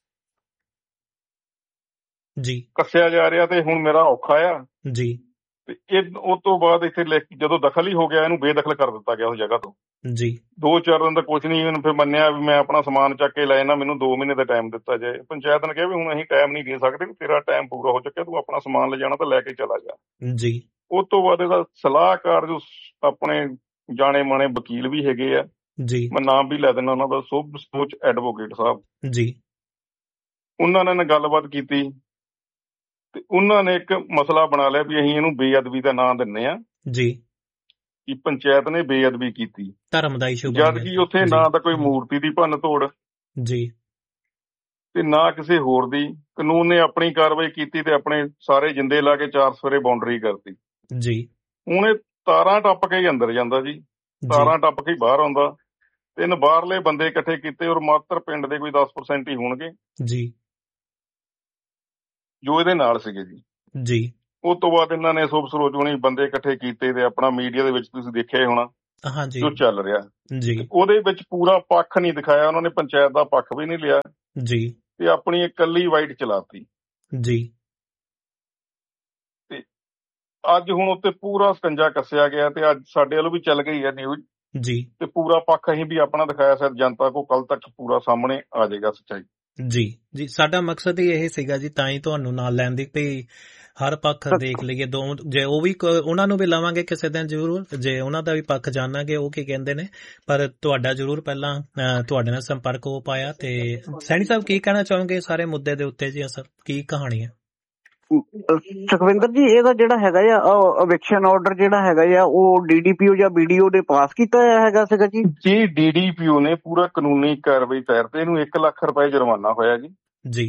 ਜੀ, ਕੱਸਿਆ ਜਾ ਰਿਹਾ ਤੇ ਹੁਣ ਮੇਰਾ ਔਖਾ ਆ ਜੀ। ਤੇ ਇਹ ਉਸ ਤੋਂ ਬਾਅਦ ਇੱਥੇ ਜਦੋਂ ਦਖਲ ਹੀ ਹੋ ਗਿਆ, ਇਹਨੂੰ ਬੇਦਖਲ ਕਰ ਦਿੱਤਾ ਗਿਆ ਉਸ ਜਗ੍ਹਾ ਤੋਂ ਜੀ। 2-4 ਦਿਨ ਦਾ ਕੁਝ ਨਹੀਂ, ਇਹਨੂੰ ਫਿਰ ਮੰਨਿਆ ਵੀ ਮੈਂ ਆਪਣਾ ਸਮਾਨ ਚੱਕ ਕੇ ਲੈ ਜਾਣਾ, ਮੈਨੂੰ 2 ਮਹੀਨੇ ਦਾ ਟਾਈਮ ਦਿੱਤਾ ਜਾਏ। ਪੰਚਾਇਤ ਨੇ ਕਿਹਾ ਵੀ ਹੁਣ ਅਸੀਂ ਟਾਈਮ ਨਹੀਂ ਦੇ ਸਕਦੇ, ਤੇਰਾ ਟਾਈਮ ਪੂਰਾ ਹੋ ਚੁੱਕਿਆ, ਤੂੰ ਆਪਣਾ ਸਮਾਨ ਲੈ ਜਾਣਾ ਤਾਂ ਲੈ ਕੇ ਚਲਾ ਜਾ ਜੀ। ਉਸ ਤੋਂ ਬਾਅਦ ਇਹਦਾ ਸਲਾਹਕਾਰ ਜੋ ਆਪਣੇ ਜਾਣੇ ਮਾਣੇ ਵਕੀਲ ਵੀ ਹੈਗੇ ਆ ਜੀ, ਮੈਂ ਨਾਮ ਵੀ ਲੈ ਦਿੰਦਾ ਉਹਨਾਂ ਦਾ, ਸ਼ੁਭ ਸੋਚ ਐਡਵੋਕੇਟ ਸਾਹਿਬ ਜੀ, ਉਹਨਾਂ ਨੇ ਗੱਲਬਾਤ ਕੀਤੀ ਤੇ ਉਹਨਾਂ ਨੇ ਇੱਕ ਮਸਲਾ ਬਣਾ ਲਿਆ ਵੀ ਅਸੀਂ ਇਹਨੂੰ ਬੇਅਦਬੀ ਦਾ ਨਾਂ ਦਿੰਦੇ ਆ ਜੀ, ਕਿ ਪੰਚਾਇਤ ਨੇ ਬੇਅਦਬੀ ਕੀਤੀ, ਧਰਮ ਦਾ ਇਸ਼ੂ, ਜਦ ਕਿ ਉੱਥੇ ਨਾ ਤਾਂ ਕੋਈ ਮੂਰਤੀ ਦੀ ਭੰਨ ਤੋੜ ਜੀ ਤੇ ਨਾ ਕਿਸੇ ਹੋਰ ਦੀ। ਕਾਨੂੰਨ ਨੇ ਆਪਣੀ ਕਾਰਵਾਈ ਕੀਤੀ ਤੇ ਆਪਣੇ ਸਾਰੇ ਜਿੰਦੇ ਲਾ ਕੇ 4 ਸਫੇਰੇ ਬਾਉਂਡਰੀ ਕਰਤੀ ਜੀ। ਹੁਣ ਇਹ ਤਾਰਾਂ ਟੱਪ ਕੇ ਹੀ ਅੰਦਰ ਜਾਂਦਾ ਜੀ ਤਾਰਾਂ ਟੱਪ ਕੇ ਬਾਹਰ ਆਉਂਦਾ। 3 ਬਾਹਰਲੇ ਬੰਦੇ ਇਕੱਠੇ ਕੀਤੇ ਔਰ ਮਾਤਰ ਪਿੰਡ ਦੇ ਕੋਈ 10% ਹੀ ਹੋਣਗੇ ਜੀ ਜੋ ਇਹਦੇ ਨਾਲ ਸੀਗੇ ਜੀ। ਉਸ ਤੋਂ ਬਾਅਦ ਇਹਨਾਂ ਨੇ ਸੁਭ ਸਰੋਜਣੀ ਬੰਦੇ ਇਕੱਠੇ ਕੀਤੇ ਤੇ ਆਪਣਾ ਮੀਡੀਆ ਦੇ ਵਿੱਚ ਤੁਸੀਂ ਦੇਖਿਆ ਹੀ ਹੋਣਾ ਜੋ ਚੱਲ ਰਿਹਾ ਜੀ। ਉਹਦੇ ਵਿੱਚ ਪੂਰਾ ਪੱਖ ਨਹੀਂ ਦਿਖਾਇਆ ਉਹਨਾਂ ਨੇ, ਪੰਚਾਇਤ ਦਾ ਪੱਖ ਵੀ ਨਹੀਂ ਲਿਆ ਜੀ ਤੇ ਆਪਣੀ ਇਕੱਲੀ ਵਾਈਟ ਚਲਾਤੀ ਜੀ। ਤੇ ਅੱਜ ਹੁਣ ਉੱਤੇ ਪੂਰਾ ਸਕੰਜਾ ਕੱਸਿਆ ਗਿਆ ਤੇ ਅੱਜ ਸਾਡੇ ਵੱਲੋਂ ਵੀ ਚੱਲ ਗਈ ਹੈ ਨਿਊਜ਼ ਜੀ ਤੇ ਪੂਰਾ ਪੱਖ ਅਸੀਂ ਵੀ ਆਪਣਾ ਦਿਖਾਇਆ। ਸ਼ਾਇਦ ਜਨਤਾ ਕੋ ਕੱਲ ਤੱਕ ਪੂਰਾ ਸਾਹਮਣੇ ਆ ਜਾਏਗਾ ਸੱਚਾਈ ਜੀ। ਸਾਡਾ ਮਕਸਦ ਹੀ ਇਹ ਸੀਗਾ ਜੀ, ਤਾਂ ਹੀ ਤੁਹਾਨੂੰ ਨਾਲ ਲੈਣ ਦੀ ਵੀ ਹਰ ਪੱਖ ਦੇਖ ਲਈਏ। ਜੇ ਉਹ ਵੀ ਉਹਨਾਂ ਨੂੰ ਵੀ ਲਵਾਂਗੇ ਕਿਸੇ ਦਿਨ ਜ਼ਰੂਰ, ਜੇ ਉਹਨਾਂ ਦਾ ਵੀ ਪੱਖ ਜਾਣਾਂਗੇ ਉਹ ਕੀ ਕਹਿੰਦੇ ਨੇ, ਪਰ ਤੁਹਾਡਾ ਜ਼ਰੂਰ ਪਹਿਲਾਂ ਤੁਹਾਡੇ ਨਾਲ ਸੰਪਰਕ ਹੋ ਪਾਇਆ। ਤੇ ਸੈਣੀ ਸਾਹਿਬ ਕੀ ਕਹਿਣਾ ਚਾਹੋਗੇ ਸਾਰੇ ਮੁੱਦੇ ਦੇ ਉੱਤੇ ਜੀ? ਅਸਲ ਕੀ ਕਹਾਣੀ ਹੈ ਸੁਖਵਿੰਦਰ ਜੀ? ਇਹਦਾ ਜਿਹੜਾ ਹੈਗਾ ਆ ਐਵਿਕਸ਼ਨ ਆਰਡਰ ਜਿਹੜਾ ਹੈਗਾ ਆ ਉਹ DDPO ਜਾਂ BDO ਨੇ ਪਾਸ ਕੀਤਾ ਹੈਗਾ ਸੀਗਾ ਜੀ? ਜੀ DDPO ਨੇ ਪੂਰਾ ਕਾਨੂੰਨੀ ਕਾਰਵਾਈ ਤਹਿਤ ਇਹਨੂੰ 1 ਲੱਖ ਰੁਪਏ ਜੁਰਮਾਨਾ ਹੋਇਆ ਜੀ।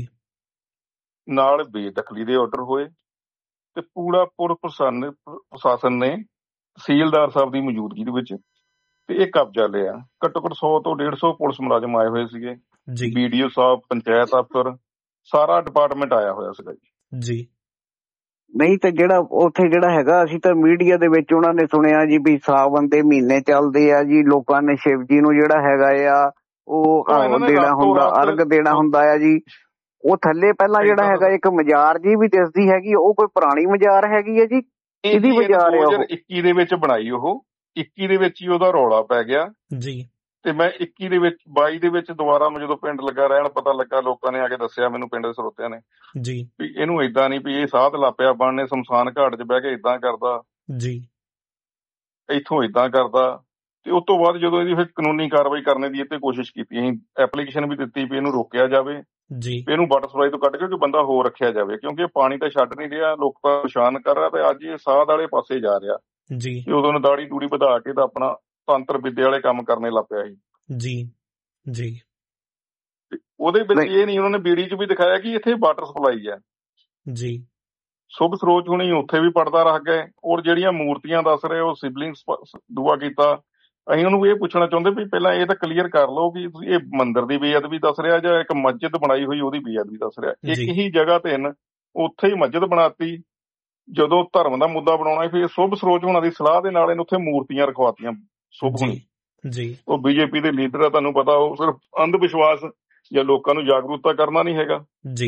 ਨਾਲ ਬੇਦਖਲੀ ਦੇ ਆਰਡਰ ਹੋਏ ਤੇ ਪੂਰਾ ਪ੍ਰਸ਼ਾਸਨ ਨੇ ਤਹਿਸੀਲਦਾਰ ਸਾਹਿਬ ਦੀ ਮੌਜੂਦਗੀ ਦੇ ਵਿੱਚ ਤੇ ਇਹ ਕਬਜ਼ਾ ਲਿਆ। ਘੱਟੋ ਘੱਟ 100 ਤੋਂ 150 ਪੁਲਿਸ ਮੁਲਾਜ਼ਮ ਆਏ ਹੋਏ ਸੀਗੇ, BDO ਸਾਹਿਬ, ਪੰਚਾਇਤ ਅਫਸਰ, ਸਾਰਾ ਡਿਪਾਰਟਮੈਂਟ ਆਇਆ ਹੋਇਆ ਸੀਗਾ ਜੀ। ਨਹੀਂ ਤੇ ਜਿਹੜਾ ਉੱਥੇ ਜਿਹੜਾ ਹੈਗਾ, ਅਸੀਂ ਤਾਂ ਮੀਡੀਆ ਦੇ ਵਿੱਚ ਉਹਨਾਂ ਨੇ ਸੁਣਿਆ ਜੀ ਵੀ ਸਾਵਨ ਦੇ ਮਹੀਨੇ ਚੱਲਦੇ ਆ ਜੀ, ਲੋਕਾਂ ਨੇ ਸ਼ਿਵ ਜੀ ਨੂੰ ਜਿਹੜਾ ਹੈਗਾ ਆ ਉਹ ਦੇਣਾ ਹੁੰਦਾ, ਅਰਗ ਦੇਣਾ ਹੁੰਦਾ ਆ ਜੀ। ਉਹ ਥੱਲੇ ਪਹਿਲਾਂ ਜਿਹੜਾ ਹੈਗਾ ਇੱਕ ਮਜ਼ਾਰ ਜੀ ਵੀ ਦਿਸਦੀ ਹੈਗੀ, ਉਹ ਕੋਈ ਪੁਰਾਣੀ ਮਜ਼ਾਰ ਹੈਗੀ ਹੈ ਜੀ? ਇਹਦੀ ਮਜ਼ਾਰ ਹੈ? 2021 ਦੇ ਵਿੱਚ ਬਣਾਈ, ਉਹ 21 ਦੇ ਵਿੱਚ ਹੀ ਉਹਦਾ ਰੌਲਾ ਪੈ ਗਿਆ ਜੀ। ਤੇ ਮੈਂ 21 ਦੇ ਵਿੱਚ 22 ਦੇ ਵਿੱਚ ਦੁਬਾਰਾ ਮੈਂ ਜਦੋਂ ਪਿੰਡ ਲੱਗਾ ਰਹਿਣ, ਪਤਾ ਲੱਗਾ, ਲੋਕਾਂ ਨੇ ਆ ਕੇ ਦੱਸਿਆ ਮੈਨੂੰ, ਪਿੰਡ ਦੇ ਸਰੋਤਿਆਂ ਨੇ ਜੀ, ਵੀ ਇਹਨੂੰ ਏਦਾਂ ਨਹੀਂ ਵੀ ਇਹ ਸਾਧ ਲਾਪਿਆ ਬਣਨੇ, ਸ਼ਮਸ਼ਾਨ ਘਾਟ 'ਚ ਬਹਿ ਕੇ ਏਦਾਂ ਕਰਦਾ ਜੀ, ਇੱਥੋਂ ਏਦਾਂ ਕਰਦਾ। ਤੇ ਉਸ ਤੋਂ ਬਾਅਦ ਜਦੋਂ ਇਹਦੀ ਫਿਰ ਕਾਨੂੰਨੀ ਕਾਰਵਾਈ ਕਰਨ ਦੀ ਇੱਥੇ ਕੋਸ਼ਿਸ਼ ਕੀਤੀ, ਅਸੀਂ ਐਪਲੀਕੇਸ਼ਨ ਵੀ ਦਿੱਤੀ ਵੀ ਇਹਨੂੰ ਰੋਕਿਆ ਜਾਵੇ ਜੀ, ਇਹਨੂੰ ਵਾਟਰ ਸਪਲਾਈ ਤੋਂ ਕੱਢ ਕੇ ਕੋਈ ਬੰਦਾ ਹੋਰ ਰੱਖਿਆ ਜਾਵੇ, ਕਿਉਂਕਿ ਇਹ ਪਾਣੀ ਤਾਂ ਛੱਡ ਨਹੀਂ ਰਿਹਾ, ਲੋਕਾਂ ਨੂੰ ਪਰੇਸ਼ਾਨ ਕਰ ਰਿਹਾ ਤੇ ਅੱਜ ਇਹ ਸਾਧ ਵਾਲੇ ਪਾਸੇ ਜਾ ਰਿਹਾ ਜੀ। ਉਦੋਂ ਦਾੜੀ ਦੂੜੀ ਵਧਾ ਕੇ ਤਾਂ ਆਪਣਾ ਤੰਤਰ ਵਿਦਿਆ ਵਾਲੇ ਕੰਮ ਕਰਨੇ ਲੱਗ ਪਿਆ ਸੀ ਜੀ। ਉਹਦੇ ਵਿੱਚ ਇਹ ਨਹੀਂ, ਉਹਨਾਂ ਨੇ ਬੀੜੀ 'ਚ ਵੀ ਦਿਖਾਇਆ ਕਿ ਇੱਥੇ ਵਾਟਰ ਸਪਲਾਈ ਹੈ ਜੀ। ਸੁਭ ਸਰੋਜ ਹੁਣੀ ਉੱਥੇ ਵੀ ਪੜਦਾ ਰੱਖ ਗਏ। ਔਰ ਜਿਹੜੀਆਂ ਮੂਰਤੀਆਂ ਦੱਸ ਰਹੇ ਉਹ ਸਿਬਲਿੰਗਸ ਦੁਆ ਕੀਤਾ। ਅਸੀਂ ਉਹਨੂੰ ਇਹ ਪੁੱਛਣਾ ਚਾਹੁੰਦੇ ਵੀ ਪਹਿਲਾਂ ਇਹ ਤਾਂ ਕਲੀਅਰ ਕਰ ਲਓ ਕਿ ਇਹ ਮੰਦਿਰ ਦੀ ਬੇਅਦਬੀ ਦੱਸ ਰਿਹਾ ਜਾਂ ਇੱਕ ਮਸਜਿਦ ਬਣਾਈ ਹੋਈ ਉਹਦੀ ਬੇਅਦਬੀ ਦੱਸ ਰਿਹਾ। ਇੱਕ ਹੀ ਜਗ੍ਹਾ ਤੇ ਉੱਥੇ ਹੀ ਮਸਜਿਦ ਬਣਾਤੀ। ਜਦੋਂ ਧਰਮ ਦਾ ਮੁੱਦਾ ਬਣਾਉਣਾ ਫਿਰ ਸੁਭ ਸਰੋਜ ਹੋਣਾ ਦੀ ਸਲਾਹ ਦੇ ਨਾਲ ਇਹਨੂੰ ਉੱਥੇ ਮੂਰਤੀਆਂ ਰਖਵਾਤੀਆਂ। ਸੁਭ ਹੁਣੀ ਉਹ BJP ਦੇ ਲੀਡਰ ਆ, ਤੁਹਾਨੂੰ ਪਤਾ, ਉਹ ਸਿਰਫ ਅੰਧ ਵਿਸ਼ਵਾਸ ਜਾਂ ਲੋਕਾਂ ਨੂੰ ਜਾਗਰੂਕਤਾ ਕਰਨਾ ਨਹੀਂ ਹੈਗਾ ਜੀ।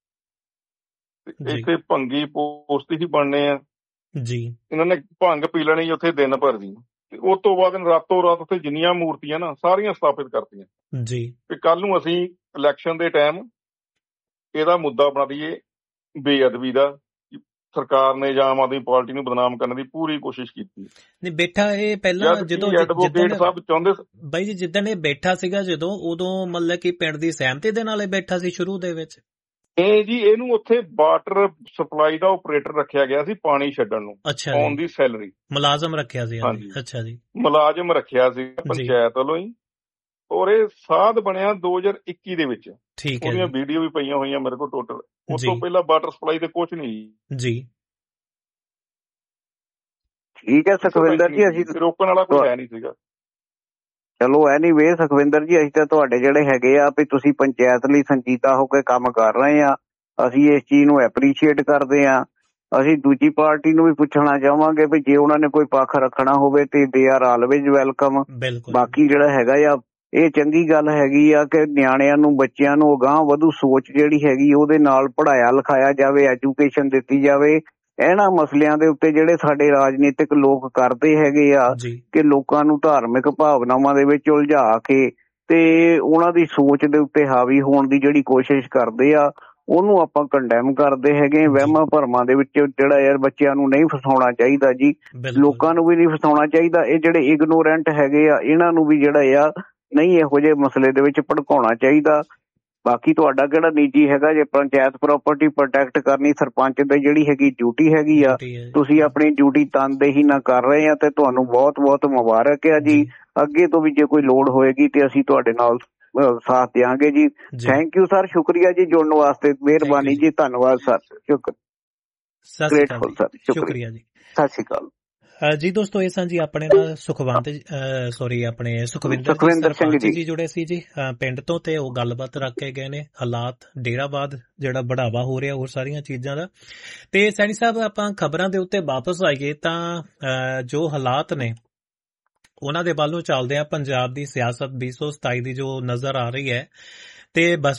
ਇੱਥੇ ਭੰਗੀ ਪੋਸਤੀ ਹੀ ਬਣਨੇ ਆ ਜੀ। ਇਹਨਾਂ ਨੇ ਭੰਗ ਪੀ ਲੈਣੀ ਉੱਥੇ ਦਿਨ ਭਰ ਦੀ, ਤੇ ਉਸ ਤੋਂ ਬਾਅਦ ਰਾਤੋਂ ਰਾਤ ਉੱਥੇ ਜਿੰਨੀਆਂ ਮੂਰਤੀਆਂ ਨਾ ਸਾਰੀਆਂ ਸਥਾਪਿਤ ਕਰਤੀਆਂ ਜੀ। ਤੇ ਕੱਲ ਨੂੰ ਅਸੀਂ ਇਲੈਕਸ਼ਨ ਦੇ ਟਾਈਮ ਇਹਦਾ ਮੁੱਦਾ ਬਣਾ ਦਈਏ ਬੇਅਦਬੀ ਦਾ। ਸਰਕਾਰ ਨੇ ਜਾਂ ਆਮ ਆਦਮੀ ਪਾਰਟੀ ਨੂੰ ਬਦਨਾਮ ਕਰਨ ਦੀ ਪੂਰੀ ਕੋਸ਼ਿਸ਼ ਕੀਤੀ। ਨਹੀਂ ਬੈਠਾ ਇਹ ਪਹਿਲਾਂ ਜਦੋਂ ਐਡਵੋਕੇਟ ਸਾਹਿਬ ਚਾਹੁੰਦੇ ਬਾਈ ਜੀ, ਜਿੱਦਣ ਇਹ ਬੈਠਾ ਸੀਗਾ ਜਦੋਂ, ਉਦੋਂ ਮਤਲਬ ਕਿ ਪਿੰਡ ਦੀ ਸਹਿਮਤੀ ਦੇ ਨਾਲ ਇਹ ਬੈਠਾ ਸੀ ਸ਼ੁਰੂ ਦੇ ਵਿੱਚ? ਇਹ ਜੀ ਇਹਨੂੰ ਉੱਥੇ ਵਾਟਰ ਸਪਲਾਈ ਦਾ ਆਪਰੇਟਰ ਰੱਖਿਆ ਗਿਆ ਸੀ, ਪਾਣੀ ਛੱਡਣ ਨੂੰ, ਔਨ ਦੀ ਸੈਲਰੀ ਮੁਲਾਜ਼ਮ ਰੱਖਿਆ ਸੀ। ਅੱਛਾ ਜੀ, ਮੁਲਾਜ਼ਮ ਰੱਖਿਆ ਸੀ ਪੰਚਾਇਤ ਵੱਲੋਂ ਹੀ। ਔਰ ਇਹ ਸਾਧ ਬਣਿਆ 2021 ਦੇ ਵਿੱਚ। ਠੀਕ ਹੈ, ਉਹਦੀਆਂ ਵੀਡੀਓ ਵੀ ਪਈਆਂ ਹੋਈਆਂ ਮੇਰੇ ਕੋਲ ਟੋਟਲ। ਉਸ ਤੋਂ ਪਹਿਲਾਂ ਵਾਟਰ ਸਪਲਾਈ ਤੇ ਕੁਝ ਨਹੀਂ ਜੀ। ਠੀਕ ਹੈ ਸੁਖਵਿੰਦਰ ਜੀ, ਅਸੀਂ ਰੋਕਣ ਵਾਲਾ ਕੋਈ ਹੈ ਨਹੀਂ ਸੀਗਾ। ਚਲੋ ਐਨੀਵੇ ਸੁਖਵਿੰਦਰ ਜੀ, ਅਸੀਂ ਤਾਂ ਤੁਹਾਡੇ ਜਿਹੜੇ ਹੈਗੇ ਆ ਵੀ ਤੁਸੀਂ ਪੰਚਾਇਤ ਲਈ ਸੰਜੀਦਾ ਹੋ ਕੇ ਕੰਮ ਕਰ ਰਹੇ ਆ, ਅਸੀਂ ਇਸ ਚੀਜ਼ ਨੂੰ ਐਪਰੀਸ਼ੀਏਟ ਕਰਦੇ ਆ। ਅਸੀਂ ਦੂਜੀ ਪਾਰਟੀ ਨੂੰ ਵੀ ਪੁੱਛਣਾ ਚਾਹਾਂਗੇ ਵੀ ਜੇ ਉਹਨਾਂ ਨੇ ਕੋਈ ਪੱਖ ਰੱਖਣਾ ਹੋਵੇ ਤੇ ਦੇ ਆਰ ਆਲਵੇਜ਼ ਵੈਲਕਮ। ਬਾਕੀ ਜਿਹੜਾ ਹੈਗਾ ਆ, ਇਹ ਚੰਗੀ ਗੱਲ ਹੈਗੀ ਆ ਕਿ ਨਿਆਣਿਆਂ ਨੂੰ, ਬੱਚਿਆਂ ਨੂੰ ਅਗਾਂਹ ਵਧੂ ਸੋਚ ਜਿਹੜੀ ਹੈਗੀ ਉਹਦੇ ਨਾਲ ਪੜ੍ਹਾਇਆ ਲਿਖਾਇਆ ਜਾਵੇ, ਐਜੂਕੇਸ਼ਨ ਦਿੱਤੀ ਜਾਵੇ। ਇਹਨਾਂ ਮਸਲਿਆਂ ਦੇ ਉੱਤੇ ਜਿਹੜੇ ਸਾਡੇ ਰਾਜਨੀਤਿਕ ਲੋਕ ਕਰਦੇ ਹੈਗੇ ਆ ਕਿ ਲੋਕਾਂ ਨੂੰ ਧਾਰਮਿਕ ਭਾਵਨਾਵਾਂ ਦੇ ਵਿੱਚ ਉਲਝਾ ਕੇ ਤੇ ਉਹਨਾਂ ਦੀ ਸੋਚ ਦੇ ਉੱਤੇ ਹਾਵੀ ਹੋਣ ਦੀ ਜਿਹੜੀ ਕੋਸ਼ਿਸ਼ ਕਰਦੇ ਆ, ਉਹਨੂੰ ਆਪਾਂ ਕੰਡੈਮ ਕਰਦੇ ਹੈਗੇ। ਵਹਿਮਾਂ ਭਰਮਾਂ ਦੇ ਵਿੱਚ ਜਿਹੜਾ ਯਾਰ ਬੱਚਿਆਂ ਨੂੰ ਨਹੀਂ ਫਸਾਉਣਾ ਚਾਹੀਦਾ ਜੀ, ਲੋਕਾਂ ਨੂੰ ਵੀ ਨਹੀਂ ਫਸਾਉਣਾ ਚਾਹੀਦਾ। ਇਹ ਜਿਹੜੇ ਇਗਨੋਰੈਂਟ ਹੈਗੇ ਆ, ਇਹਨਾਂ ਨੂੰ ਵੀ ਜਿਹੜਾ ਆ ਨਹੀਂ ਇਹੋ ਜਿਹੇ ਮਸਲੇ ਦੇ ਵਿੱਚ ਭੜਕਾਉਣਾ ਚਾਹੀਦਾ। ਬਾਕੀ ਤੁਹਾਡਾ ਕਿਹੜਾ ਨਿੱਜੀ ਹੈਗਾ, ਜੇ ਪੰਚਾਇਤ ਪ੍ਰਾਪਰਟੀ ਪ੍ਰੋਟੈਕਟ ਕਰਨੀ ਸਰਪੰਚ ਦੀ ਜਿਹੜੀ ਹੈਗੀ ਡਿਊਟੀ ਹੈਗੀ ਆ, ਤੁਸੀਂ ਆਪਣੀ ਡਿਊਟੀ ਤਨਦੇਹੀ ਨਾਲ ਕਰ ਰਹੇ ਆ ਤੇ ਤੁਹਾਨੂੰ ਬਹੁਤ ਬਹੁਤ ਮੁਬਾਰਕ ਆ ਜੀ। ਅੱਗੇ ਤੋਂ ਵੀ ਜੇ ਕੋਈ ਲੋੜ ਹੋਏਗੀ ਤੇ ਅਸੀਂ ਤੁਹਾਡੇ ਨਾਲ ਸਾਥ ਦਿਆਂਗੇ ਜੀ। ਥੈਂਕ ਯੂ ਸਰ, ਸ਼ੁਕਰੀਆ ਜੀ ਜੁੜਨ ਵਾਸਤੇ, ਮਿਹਰਬਾਨੀ ਜੀ, ਧੰਨਵਾਦ ਸਰ, ਸ਼ੁਕਰ, ਗ੍ਰੇਟਫੁਲ ਸਰ, ਸ਼ੁਕਰੀਆ ਜੀ, ਸਤਿ ਸ਼੍ਰੀ ਅਕਾਲ। ਜੀ ਦੋਸਤੋ, ਇਹ ਸਾਂ ਜੀ ਆਪਣੇ ਨਾਲ ਸੁਖਵਿੰਦਰ ਸਿੰਘ ਜੀ ਜੁੜੇ ਸੀ ਜੀ ਪਿੰਡ ਤੋਂ, ਤੇ ਉਹ ਗੱਲਬਾਤ ਰੱਖ ਕੇ ਗਏ ਨੇ ਹਾਲਾਤ ਡੇਰਾਬਾਦ ਜਿਹੜਾ ਬੜਾਵਾ ਹੋ ਰਿਹਾ ਹੋਰ ਸਾਰੀਆਂ ਚੀਜ਼ਾਂ ਦਾ। ਤੇ ਸੈਣੀ ਸਾਹਿਬ, ਆਪਾਂ ਖਬਰਾਂ ਦੇ ਉੱਤੇ ਵਾਪਸ ਆਈਏ ਤਾਂ ਜੋ ਹਾਲਾਤ ਨੇ ਉਹਨਾਂ ਦੇ ਵੱਲ ਨੂੰ ਚੱਲਦੇ ਆ। ਪੰਜਾਬ ਦੀ ਸਿਆਸਤ 2027 ਦੀ ਜੋ ਨਜ਼ਰ ਆ ਰਹੀ ਹੈ, ਤੇ